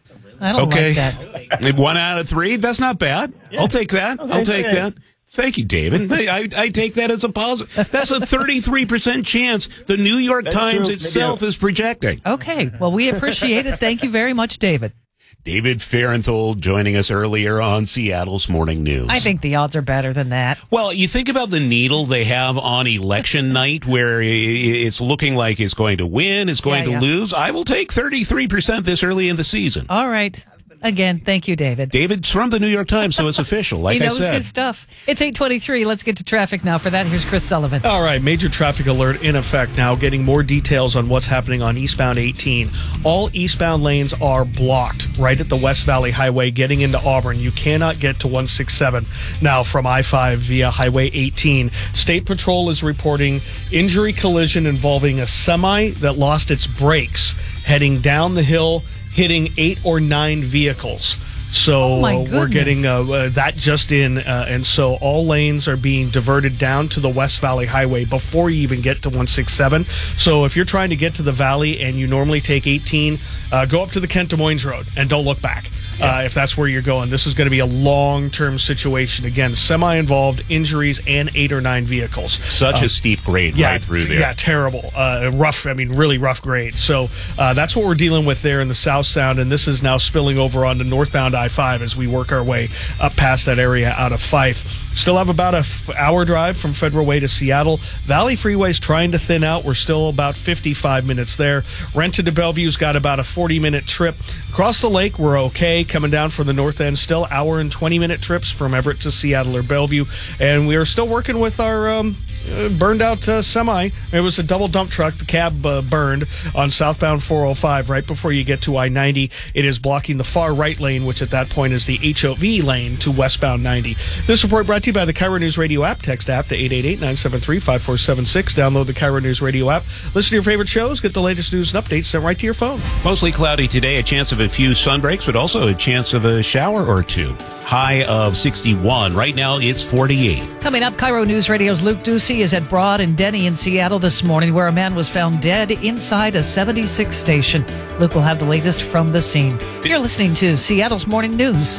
Speaker 4: I don't
Speaker 2: okay.
Speaker 4: like that.
Speaker 2: One out of three? That's not bad. Yeah. I'll take that. Okay, I'll take yeah. that. Thank you, David. I, I take that as a positive. That's a thirty-three percent chance the New York That's Times true. itself is projecting.
Speaker 4: Okay. Well, we appreciate it. Thank you very much, David.
Speaker 2: David Farenthold joining us earlier on Seattle's Morning News.
Speaker 4: I think the odds are better than that.
Speaker 2: Well, you think about the needle they have on election night where it's looking like it's going to win, it's going yeah, to yeah. lose. I will take thirty-three percent this early in the season.
Speaker 4: All right. Again, thank you, David.
Speaker 2: David's from the New York Times, so it's official, like
Speaker 4: he knows
Speaker 2: I said.
Speaker 4: his stuff. It's eight twenty-three. Let's get to traffic now. For that, here's Chris Sullivan.
Speaker 3: All right, major traffic alert in effect now. Getting more details on what's happening on eastbound eighteen. All eastbound lanes are blocked right at the West Valley Highway getting into Auburn. You cannot get to one sixty-seven now from I five via Highway eighteen. State Patrol is reporting injury collision involving a semi that lost its brakes heading down the hill, hitting eight or nine vehicles. So
Speaker 4: oh
Speaker 3: we're getting uh, uh, that just in, uh, and so all lanes are being diverted down to the West Valley Highway before you even get to one sixty-seven. So if you're trying to get to the valley and you normally take eighteen, uh, go up to the Kent Des Moines Road and don't look back. Uh, if that's where you're going. This is going to be a long-term situation. Again, semi-involved injuries and eight or nine vehicles.
Speaker 2: Such uh, a steep grade
Speaker 3: yeah,
Speaker 2: right through there.
Speaker 3: Yeah, terrible. Uh, rough, I mean, really rough grade. So uh, that's what we're dealing with there in the South Sound, and this is now spilling over onto northbound I five as we work our way up past that area out of Fife. Still have about an f- hour drive from Federal Way to Seattle. Valley Freeway's trying to thin out. We're still about fifty-five minutes there. Renton to Bellevue's got about a forty-minute trip. Across the lake, we're okay. Coming down from the north end, still hour and twenty-minute trips from Everett to Seattle or Bellevue. And we are still working with our um, uh, burned out uh, semi. It was a double dump truck. The cab uh, burned on southbound four oh five right before you get to I ninety. It is blocking the far right lane, which at that point is the H O V lane to westbound ninety. This report brought to you by the Cairo News Radio app. Text app to eight eight eight, nine seven three, five four seven six. Download the Cairo News Radio app. Listen to your favorite shows. Get the latest news and updates sent right to your phone.
Speaker 2: Mostly cloudy today. A chance of a few sunbreaks, but also a chance of a shower or two. High of sixty-one. Right now, it's forty-eight.
Speaker 4: Coming up, Cairo News Radio's Luke Ducey is at Broad and Denny in Seattle this morning, where a man was found dead inside a seventy-six station. Luke will have the latest from the scene. You're listening to Seattle's Morning News.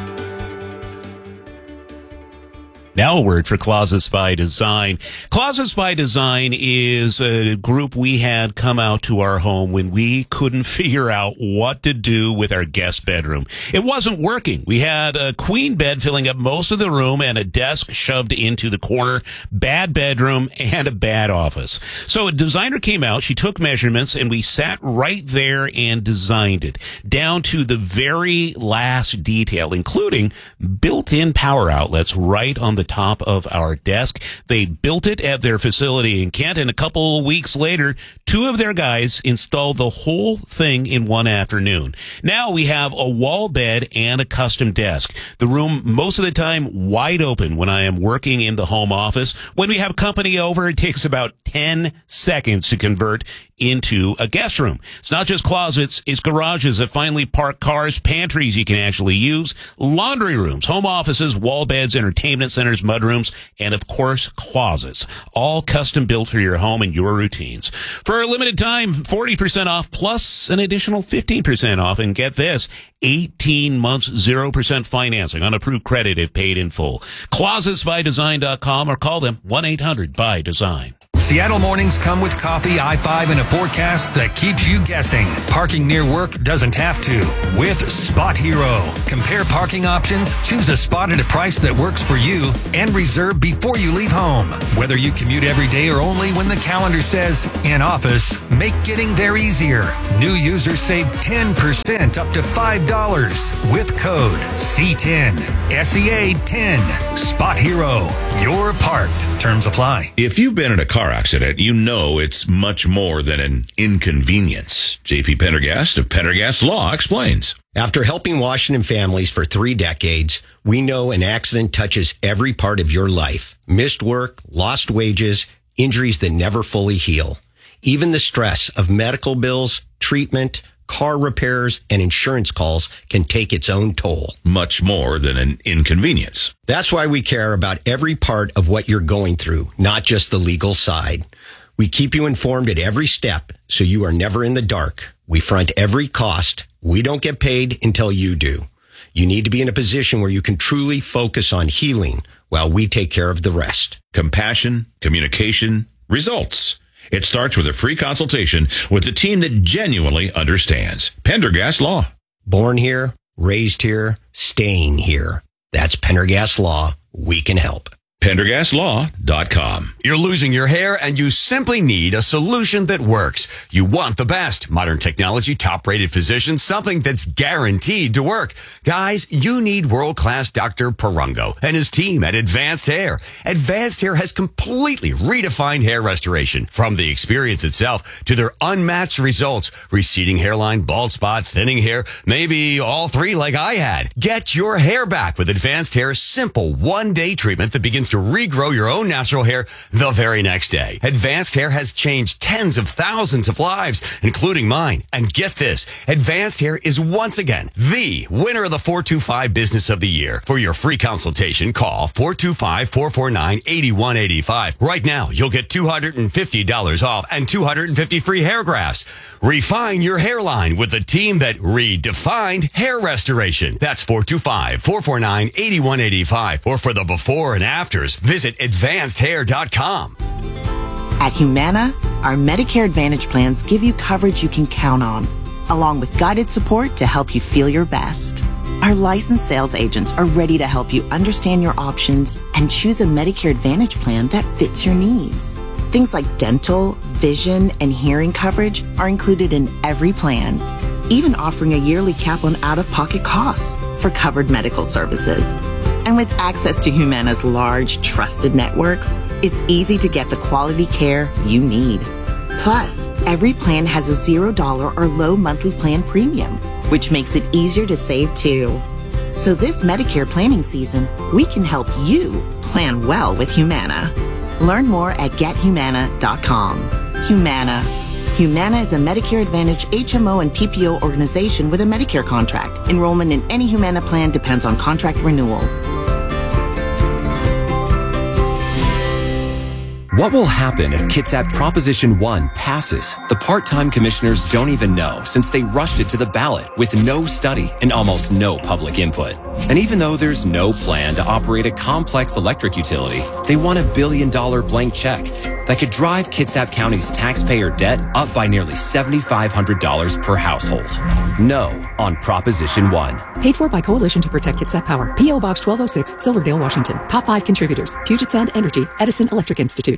Speaker 2: Now a word for Closets by Design. Closets by Design is a group we had come out to our home when we couldn't figure out what to do with our guest bedroom. It wasn't working. We had a queen bed filling up most of the room and a desk shoved into the corner, bad bedroom, and a bad office. So a designer came out, she took measurements, and we sat right there and designed it, down to the very last detail, including built-in power outlets right on the top of our desk. They built it at their facility in Kent, and a couple of weeks later, two of their guys installed the whole thing in one afternoon. Now we have a wall bed and a custom desk. The room, most of the time, wide open when I am working in the home office. When we have company over, it takes about ten seconds to convert into a guest room. It's not just closets, it's garages that finally park cars, pantries you can actually use, laundry rooms, home offices, wall beds, entertainment centers, mudrooms, and of course, closets. All custom built for your home and your routines. For a limited time, forty percent off plus an additional fifteen percent off. And get this, eighteen months, zero percent financing on approved credit if paid in full. closets by design dot com or call them one eight hundred by design.
Speaker 5: Seattle mornings come with coffee, I five, and a forecast that keeps you guessing. Parking near work doesn't have to. With Spot Hero. Compare parking options, choose a spot at a price that works for you, and reserve before you leave home. Whether you commute every day or only when the calendar says in office, make getting there easier. New users save ten percent up to five dollars with code C ten. S E A ten. Spot Hero. You're parked. Terms apply.
Speaker 8: If you've been in a car accident, you know it's much more than an inconvenience. J P Pendergast of Pendergast Law explains.
Speaker 18: After helping Washington families for three decades, we know an accident touches every part of your life. Missed work, lost wages, injuries that never fully heal. Even the stress of medical bills, treatment, car repairs, and insurance calls can take its own toll.
Speaker 8: Much more than an inconvenience.
Speaker 18: That's why we care about every part of what you're going through, not just the legal side. We keep you informed at every step, so you are never in the dark. We front every cost. We don't get paid until you do. You need to be in a position where you can truly focus on healing while we take care of the rest.
Speaker 8: Compassion, communication, results. It starts with a free consultation with the team that genuinely understands. Pendergast Law.
Speaker 18: Born here, raised here, staying here. That's Pendergast Law. We can help.
Speaker 8: Pendergast Law dot com.
Speaker 19: You're losing your hair and you simply need a solution that works. You want the best. Modern technology, top-rated physicians, something that's guaranteed to work. Guys, you need world-class Doctor Perungo and his team at Advanced Hair. Advanced Hair has completely redefined hair restoration. From the experience itself to their unmatched results. Receding hairline, bald spot, thinning hair, maybe all three like I had. Get your hair back with Advanced Hair's simple one-day treatment that begins to regrow your own natural hair the very next day. Advanced Hair has changed tens of thousands of lives, including mine. And get this, Advanced Hair is once again the winner of the four two five Business of the Year. For your free consultation, call four two five, four four nine, eight one eight five. Right now, you'll get two hundred fifty dollars off and two hundred fifty free hair grafts. Refine your hairline with the team that redefined hair restoration. That's four two five, four four nine, eight one eight five. Or for the before and afters, visit advanced hair dot com.
Speaker 20: At Humana, our Medicare Advantage plans give you coverage you can count on, along with guided support to help you feel your best. Our licensed sales agents are ready to help you understand your options and choose a Medicare Advantage plan that fits your needs. Things like dental, vision, and hearing coverage are included in every plan, even offering a yearly cap on out-of-pocket costs for covered medical services. And with access to Humana's large, trusted networks, it's easy to get the quality care you need. Plus, every plan has a zero dollar or low monthly plan premium, which makes it easier to save too. So this Medicare planning season, we can help you plan well with Humana. Learn more at get humana dot com. Humana. Humana is a Medicare Advantage H M O and P P O organization with a Medicare contract. Enrollment in any Humana plan depends on contract renewal.
Speaker 21: What will happen if Kitsap Proposition one passes? The part-time commissioners don't even know, since they rushed it to the ballot with no study and almost no public input. And even though there's no plan to operate a complex electric utility, they want a billion dollar blank check that could drive Kitsap County's taxpayer debt up by nearly seven thousand five hundred dollars per household. No on Proposition one.
Speaker 22: Paid for by Coalition to Protect Kitsap Power. P O Box twelve oh six, Silverdale, Washington. Top five contributors: Puget Sound Energy, Edison Electric Institute.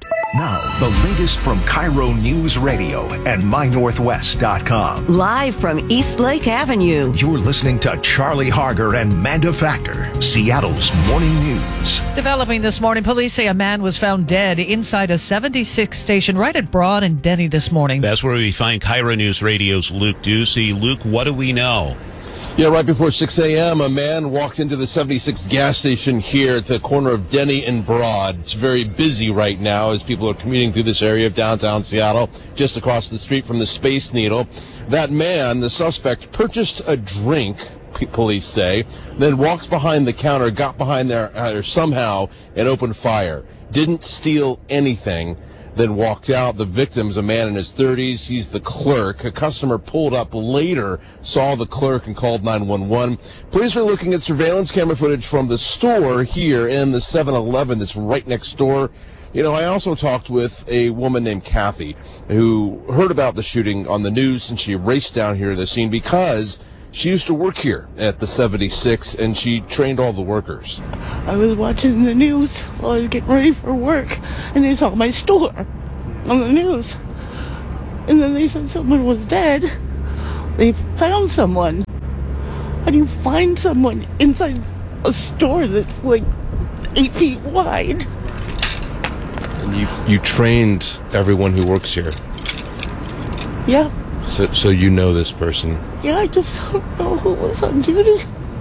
Speaker 9: Now, the latest from Cairo News Radio and my northwest dot com.
Speaker 10: Live from East Lake Avenue.
Speaker 9: You're listening to Charlie Harger and Manda Factor, Seattle's morning news.
Speaker 4: Developing this morning, police say a man was found dead inside a seventy-six station right at Broad and Denny this morning.
Speaker 2: That's where we find Cairo News Radio's Luke Ducey. Luke, what do we know?
Speaker 11: Yeah, right before six a.m., a man walked into the seventy-six gas station here at the corner of Denny and Broad. It's very busy right now as people are commuting through this area of downtown Seattle, just across the street from the Space Needle. That man, the suspect, purchased a drink, police say, then walked behind the counter, got behind there uh, somehow, and opened fire. Didn't steal anything. Then walked out. The victim's a man in his thirties. He's the clerk. A customer pulled up later, saw the clerk, and called nine one one. Police are looking at surveillance camera footage from the store here in the seven eleven that's right next door. You know, I also talked with a woman named Kathy who heard about the shooting on the news, and she raced down here to the scene because she used to work here at the seventy-six, and she trained all the workers.
Speaker 13: I was watching the news while I was getting ready for work, and they saw my store on the news. And then they said someone was dead. They found someone. How do you find someone inside a store that's like eight feet wide?
Speaker 11: And you, you trained everyone who works here?
Speaker 13: Yeah.
Speaker 11: So, so you know this person?
Speaker 13: Yeah, I just don't know who was on duty.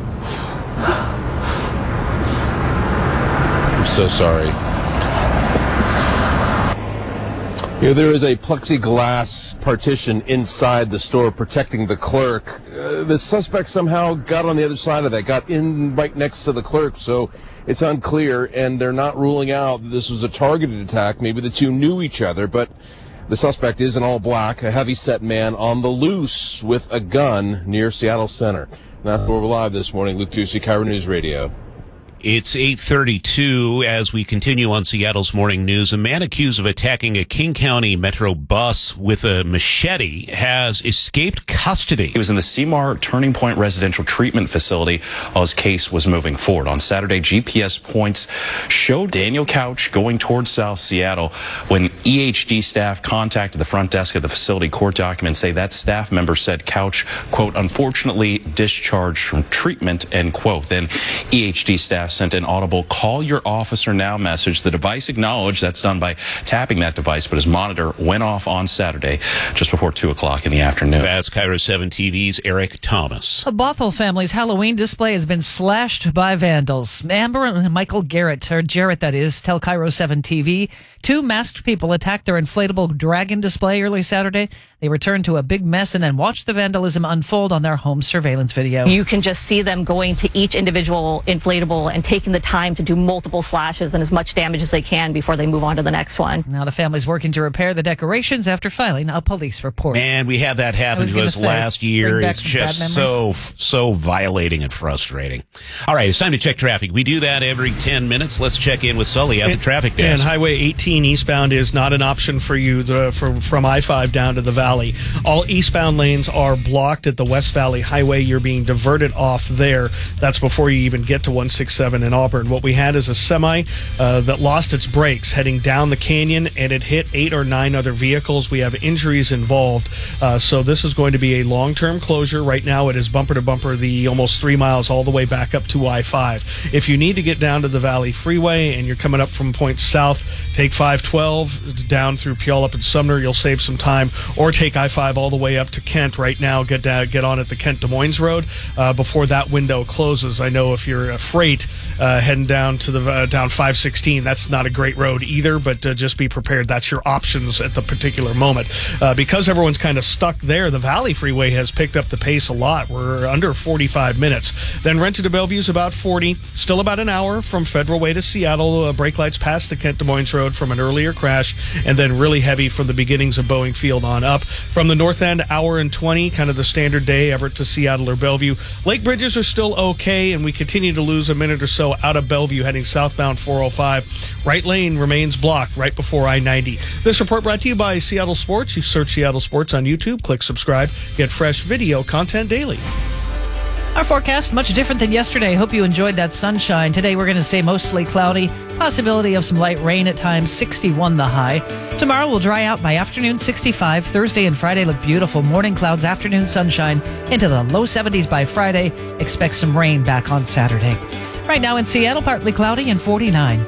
Speaker 11: I'm so sorry. You know, there is a plexiglass partition inside the store protecting the clerk. Uh, the suspect somehow got on the other side of that, got in right next to the clerk, so it's unclear, and they're not ruling out that this was a targeted attack. Maybe the two knew each other, but the suspect is in all black, a heavy-set man on the loose with a gun near Seattle Center. And that's where we're live this morning. Luke Ducey, Cairo News Radio.
Speaker 2: It's eight thirty-two as we continue on Seattle's Morning News. A man accused of attacking a King County Metro bus with a machete has escaped custody.
Speaker 23: He was in the Seymour Turning Point Residential Treatment Facility while his case was moving forward. On Saturday, G P S points showed Daniel Couch going towards South Seattle. When E H D staff contacted the front desk of the facility, court documents say that staff member said Couch, quote, unfortunately discharged from treatment, end quote. Then E H D staff sent an audible call your officer now message. The device acknowledged. That's done by tapping that device, but his monitor went off on Saturday just before two o'clock in the afternoon.
Speaker 2: That's Cairo seven T V's Eric Thomas.
Speaker 4: A Bothell family's Halloween display has been slashed by vandals. Amber and Michael Garrett, or Jarrett that is, tell Cairo seven T V. Two masked people attacked their inflatable dragon display early Saturday. They returned to a big mess and then watched the vandalism unfold on their home surveillance video.
Speaker 24: You can just see them going to each individual inflatable and taking the time to do multiple slashes and as much damage as they can before they move on to the next one.
Speaker 4: Now the family's working to repair the decorations after filing a police report.
Speaker 2: Man, we had that happen to us say, last year. It's just so, so violating and frustrating. All right, it's time to check traffic. We do that every ten minutes. Let's check in with Sully at
Speaker 3: and,
Speaker 2: the traffic desk.
Speaker 3: And Highway eighteen eastbound is not an option for you the, for, from I five down to the Valley. All eastbound lanes are blocked at the West Valley Highway. You're being diverted off there. That's before you even get to one sixty-seven in Auburn. What we had is a semi uh, that lost its brakes heading down the canyon, and it hit eight or nine other vehicles. We have injuries involved. Uh, so this is going to be a long-term closure. Right now it is bumper to bumper, the almost three miles all the way back up to I five. If you need to get down to the Valley Freeway and you're coming up from points south, take five twelve down through Puyallup and Sumner. You'll save some time. Or take I five all the way up to Kent right now. Get down, get on at the Kent Des Moines Road uh, before that window closes. I know if you're a freight uh, heading down to the uh, down five sixteen, that's not a great road either, but uh, just be prepared. That's your options at the particular moment. Uh, because everyone's kind of stuck there, the Valley Freeway has picked up the pace a lot. We're under forty-five minutes. Then Renton to Bellevue is about forty. Still about an hour from Federal Way to Seattle. Uh, brake lights past the Kent Des Moines Road from an earlier crash, and then really heavy from the beginnings of Boeing Field on up. From the north end, hour and twenty, kind of the standard day, Everett to Seattle or Bellevue. Lake bridges are still okay, and we continue to lose a minute or so out of Bellevue heading southbound four oh five. Right lane remains blocked right before I ninety. This report brought to you by Seattle Sports. You search Seattle Sports on YouTube, click subscribe, get fresh video content daily.
Speaker 4: Our forecast, much different than yesterday. Hope you enjoyed that sunshine. Today we're going to stay mostly cloudy. Possibility of some light rain at times, sixty-one the high. Tomorrow will dry out by afternoon, sixty-five. Thursday and Friday look beautiful. Morning clouds, afternoon sunshine into the low seventies by Friday. Expect some rain back on Saturday. Right now in Seattle, partly cloudy and forty-nine.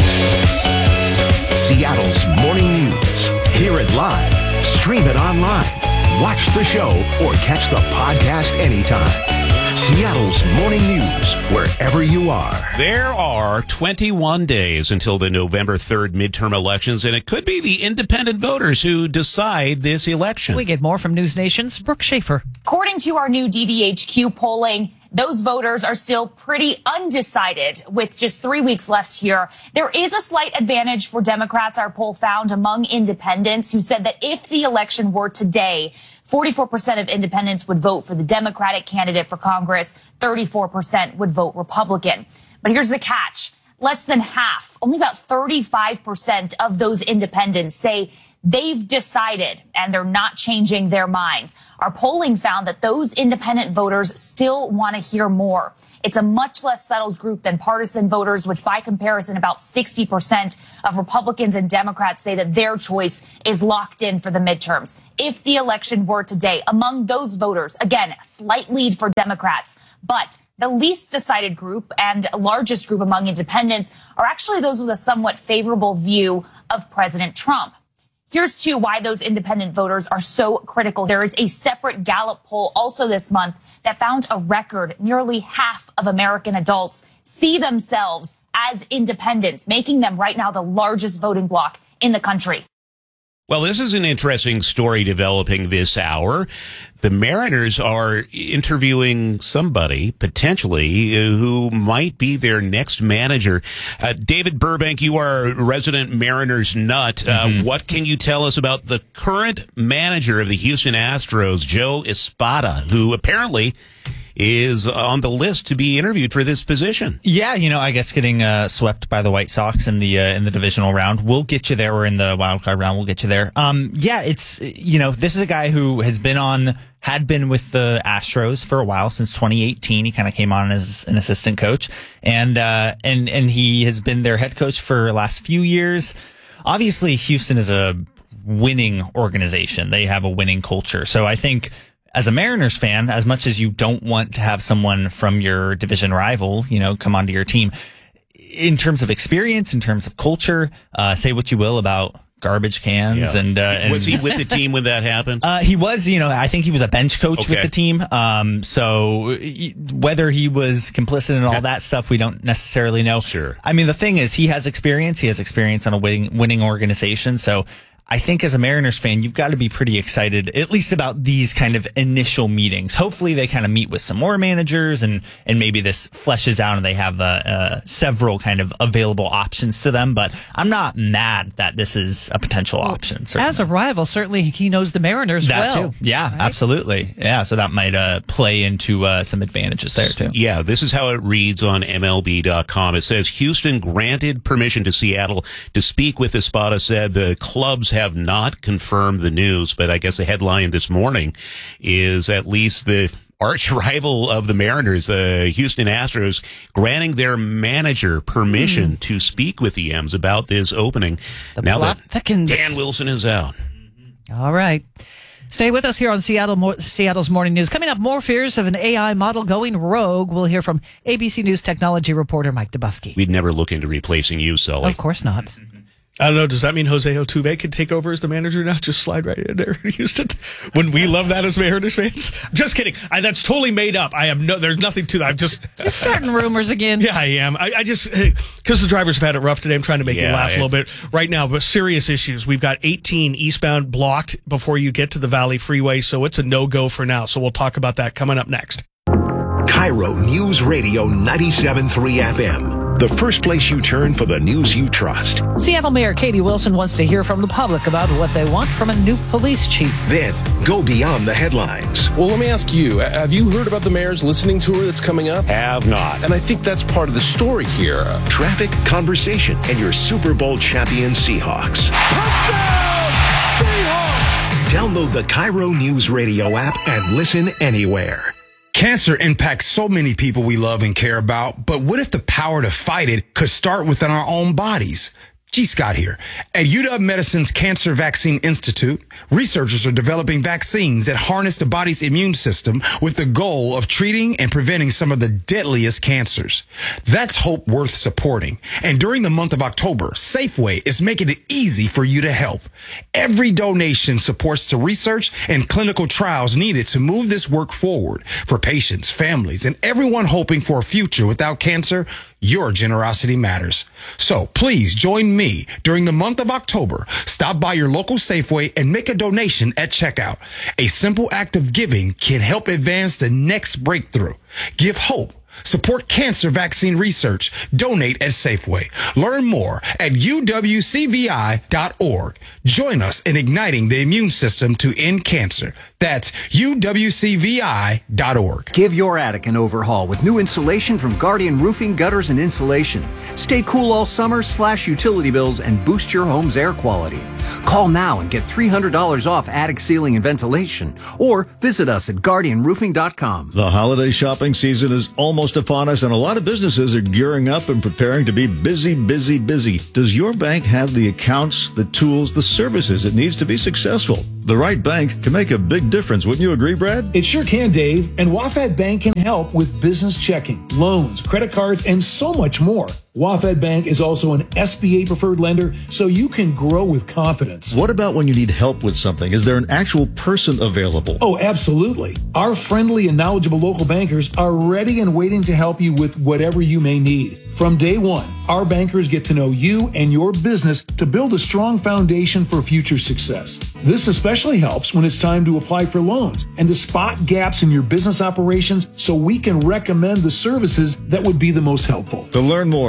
Speaker 9: Seattle's morning news. Hear it live, stream it online, watch the show, or catch the podcast anytime. Seattle's morning news, wherever you are.
Speaker 2: There are twenty-one days until the November third midterm elections, and it could be the independent voters who decide this election.
Speaker 4: We get more from News Nation's Brooke Schaefer.
Speaker 6: According to our new D D H Q polling, those voters are still pretty undecided with just three weeks left here. There is a slight advantage for Democrats, our poll found, among independents who said that if the election were today, forty-four percent of independents would vote for the Democratic candidate for Congress, thirty-four percent would vote Republican. But here's the catch. Less than half, only about thirty-five percent of those independents say they've decided and they're not changing their minds. Our polling found that those independent voters still want to hear more. It's a much less settled group than partisan voters, which by comparison, about sixty percent of Republicans and Democrats say that their choice is locked in for the midterms. If the election were today, among those voters, again, a slight lead for Democrats, but the least decided group and largest group among independents are actually those with a somewhat favorable view of President Trump. Here's, too, why those independent voters are so critical. There is a separate Gallup poll also this month that found a record nearly half of American adults see themselves as independents, making them right now the largest voting bloc in the country.
Speaker 2: Well, this is an interesting story developing this hour. The Mariners are interviewing somebody, potentially, uh, who might be their next manager. Uh, David Burbank, you are a resident Mariners nut. Uh, mm-hmm. What can you tell us about the current manager of the Houston Astros, Joe Espada, who apparently is on the list to be interviewed for this position?
Speaker 14: Yeah, you know, I guess getting uh, swept by the White Sox in the uh, in the divisional round, we'll get you there, or in the wild card round, we'll get you there. Um, yeah, it's, you know, this is a guy who has been on, had been with the Astros for a while, since twenty eighteen. He kind of came on as an assistant coach, and uh, and and he has been their head coach for the last few years. Obviously, Houston is a winning organization; they have a winning culture. So I think, as a Mariners fan, as much as you don't want to have someone from your division rival, you know, come onto your team, in terms of experience, in terms of culture, uh, say what you will about garbage cans. Yeah. And, uh, and
Speaker 2: was he with the team when that happened?
Speaker 14: Uh, he was, you know, I think he was a bench coach
Speaker 2: okay.
Speaker 14: with the team. Um, so whether he was complicit in all that stuff, we don't necessarily know.
Speaker 2: Sure.
Speaker 14: I mean, the thing is, he has experience. He has experience on a winning, winning organization. So I think as a Mariners fan, you've got to be pretty excited, at least about these kind of initial meetings. Hopefully they kind of meet with some more managers, and, and maybe this fleshes out and they have uh, uh, several kind of available options to them. But I'm not mad that this is a potential well, option. Certainly.
Speaker 4: As a rival, certainly he knows the Mariners
Speaker 14: that
Speaker 4: well.
Speaker 14: Too. Yeah, right? Absolutely. Yeah, so that might uh, play into uh, some advantages there too.
Speaker 2: Yeah, this is how it reads on M L B dot com. It says Houston granted permission to Seattle to speak with Espada, said the clubs have not confirmed the news, but I guess the headline this morning is at least the arch rival of the Mariners, the Houston Astros, granting their manager permission mm. to speak with the M's about this opening.
Speaker 4: The
Speaker 2: now
Speaker 4: plot
Speaker 2: that
Speaker 4: thickens.
Speaker 2: Dan Wilson is out.
Speaker 4: All right. Stay with us here on Seattle, Seattle's Morning News. Coming up, more fears of an A I model going rogue. We'll hear from A B C News technology reporter Mike Dubusky.
Speaker 2: We'd never look into replacing you, Sully.
Speaker 4: Of course not.
Speaker 3: I don't know. Does that mean Jose Altuve could take over as the manager now? Just slide right in there in Houston. Wouldn't we love that as Mariners fans? Just kidding. I, that's totally made up. I have no. There's nothing to that. I'm just.
Speaker 4: You're starting rumors again.
Speaker 3: Yeah, I am. I, I just because the drivers have had it rough today. I'm trying to make yeah, you laugh a little bit right now. But serious issues. We've got eighteen eastbound blocked before you get to the Valley Freeway, so it's a no go for now. So we'll talk about that coming up next.
Speaker 9: Cairo News Radio ninety-seven point three F M. The first place you turn for the news you trust.
Speaker 4: Seattle Mayor Katie Wilson wants to hear from the public about what they want from a new police chief.
Speaker 9: Then go beyond the headlines.
Speaker 11: Well, let me ask you, have you heard about the mayor's listening tour that's coming up?
Speaker 2: Have not.
Speaker 11: And I think that's part of the story here.
Speaker 9: Traffic, conversation, and your Super Bowl champion Seahawks.
Speaker 11: Touchdown! Seahawks!
Speaker 9: Download the Cairo News Radio app and listen anywhere.
Speaker 12: Cancer impacts so many people we love and care about, but what if the power to fight it could start within our own bodies? G. Scott here. At U W Medicine's Cancer Vaccine Institute, researchers are developing vaccines that harness the body's immune system with the goal of treating and preventing some of the deadliest cancers. That's hope worth supporting. And during the month of October, Safeway is making it easy for you to help. Every donation supports the research and clinical trials needed to move this work forward for patients, families, and everyone hoping for a future without cancer. Your generosity matters. So please join me during the month of October. Stop by your local Safeway and make a donation at checkout. A simple act of giving can help advance the next breakthrough. Give hope. Support cancer vaccine research. Donate at Safeway. Learn more at U W C V I dot org. Join us in igniting the immune system to end cancer. That's U W C V I dot org.
Speaker 15: Give your attic an overhaul with new insulation from Guardian Roofing, Gutters, and Insulation. Stay cool all summer, slash utility bills, and boost your home's air quality. Call now and get three hundred dollars off attic ceiling and ventilation, or visit us at guardian roofing dot com.
Speaker 16: The holiday shopping season is almost upon us, and a lot of businesses are gearing up and preparing to be busy, busy, busy. Does your bank have the accounts, the tools, the services it needs to be successful? The right bank can make a big difference. Wouldn't you agree, Brad?
Speaker 17: It sure can, Dave. And WaFd Bank can help with business checking, loans, credit cards, and so much more. WaFd Bank is also an S B A preferred lender, so you can grow with confidence.
Speaker 16: What about when you need help with something? Is there an actual person available?
Speaker 17: Oh, absolutely. Our friendly and knowledgeable local bankers are ready and waiting to help you with whatever you may need. From day one, our bankers get to know you and your business to build a strong foundation for future success. This especially helps when it's time to apply for loans and to spot gaps in your business operations so we can recommend the services that would be the most helpful.
Speaker 16: To learn more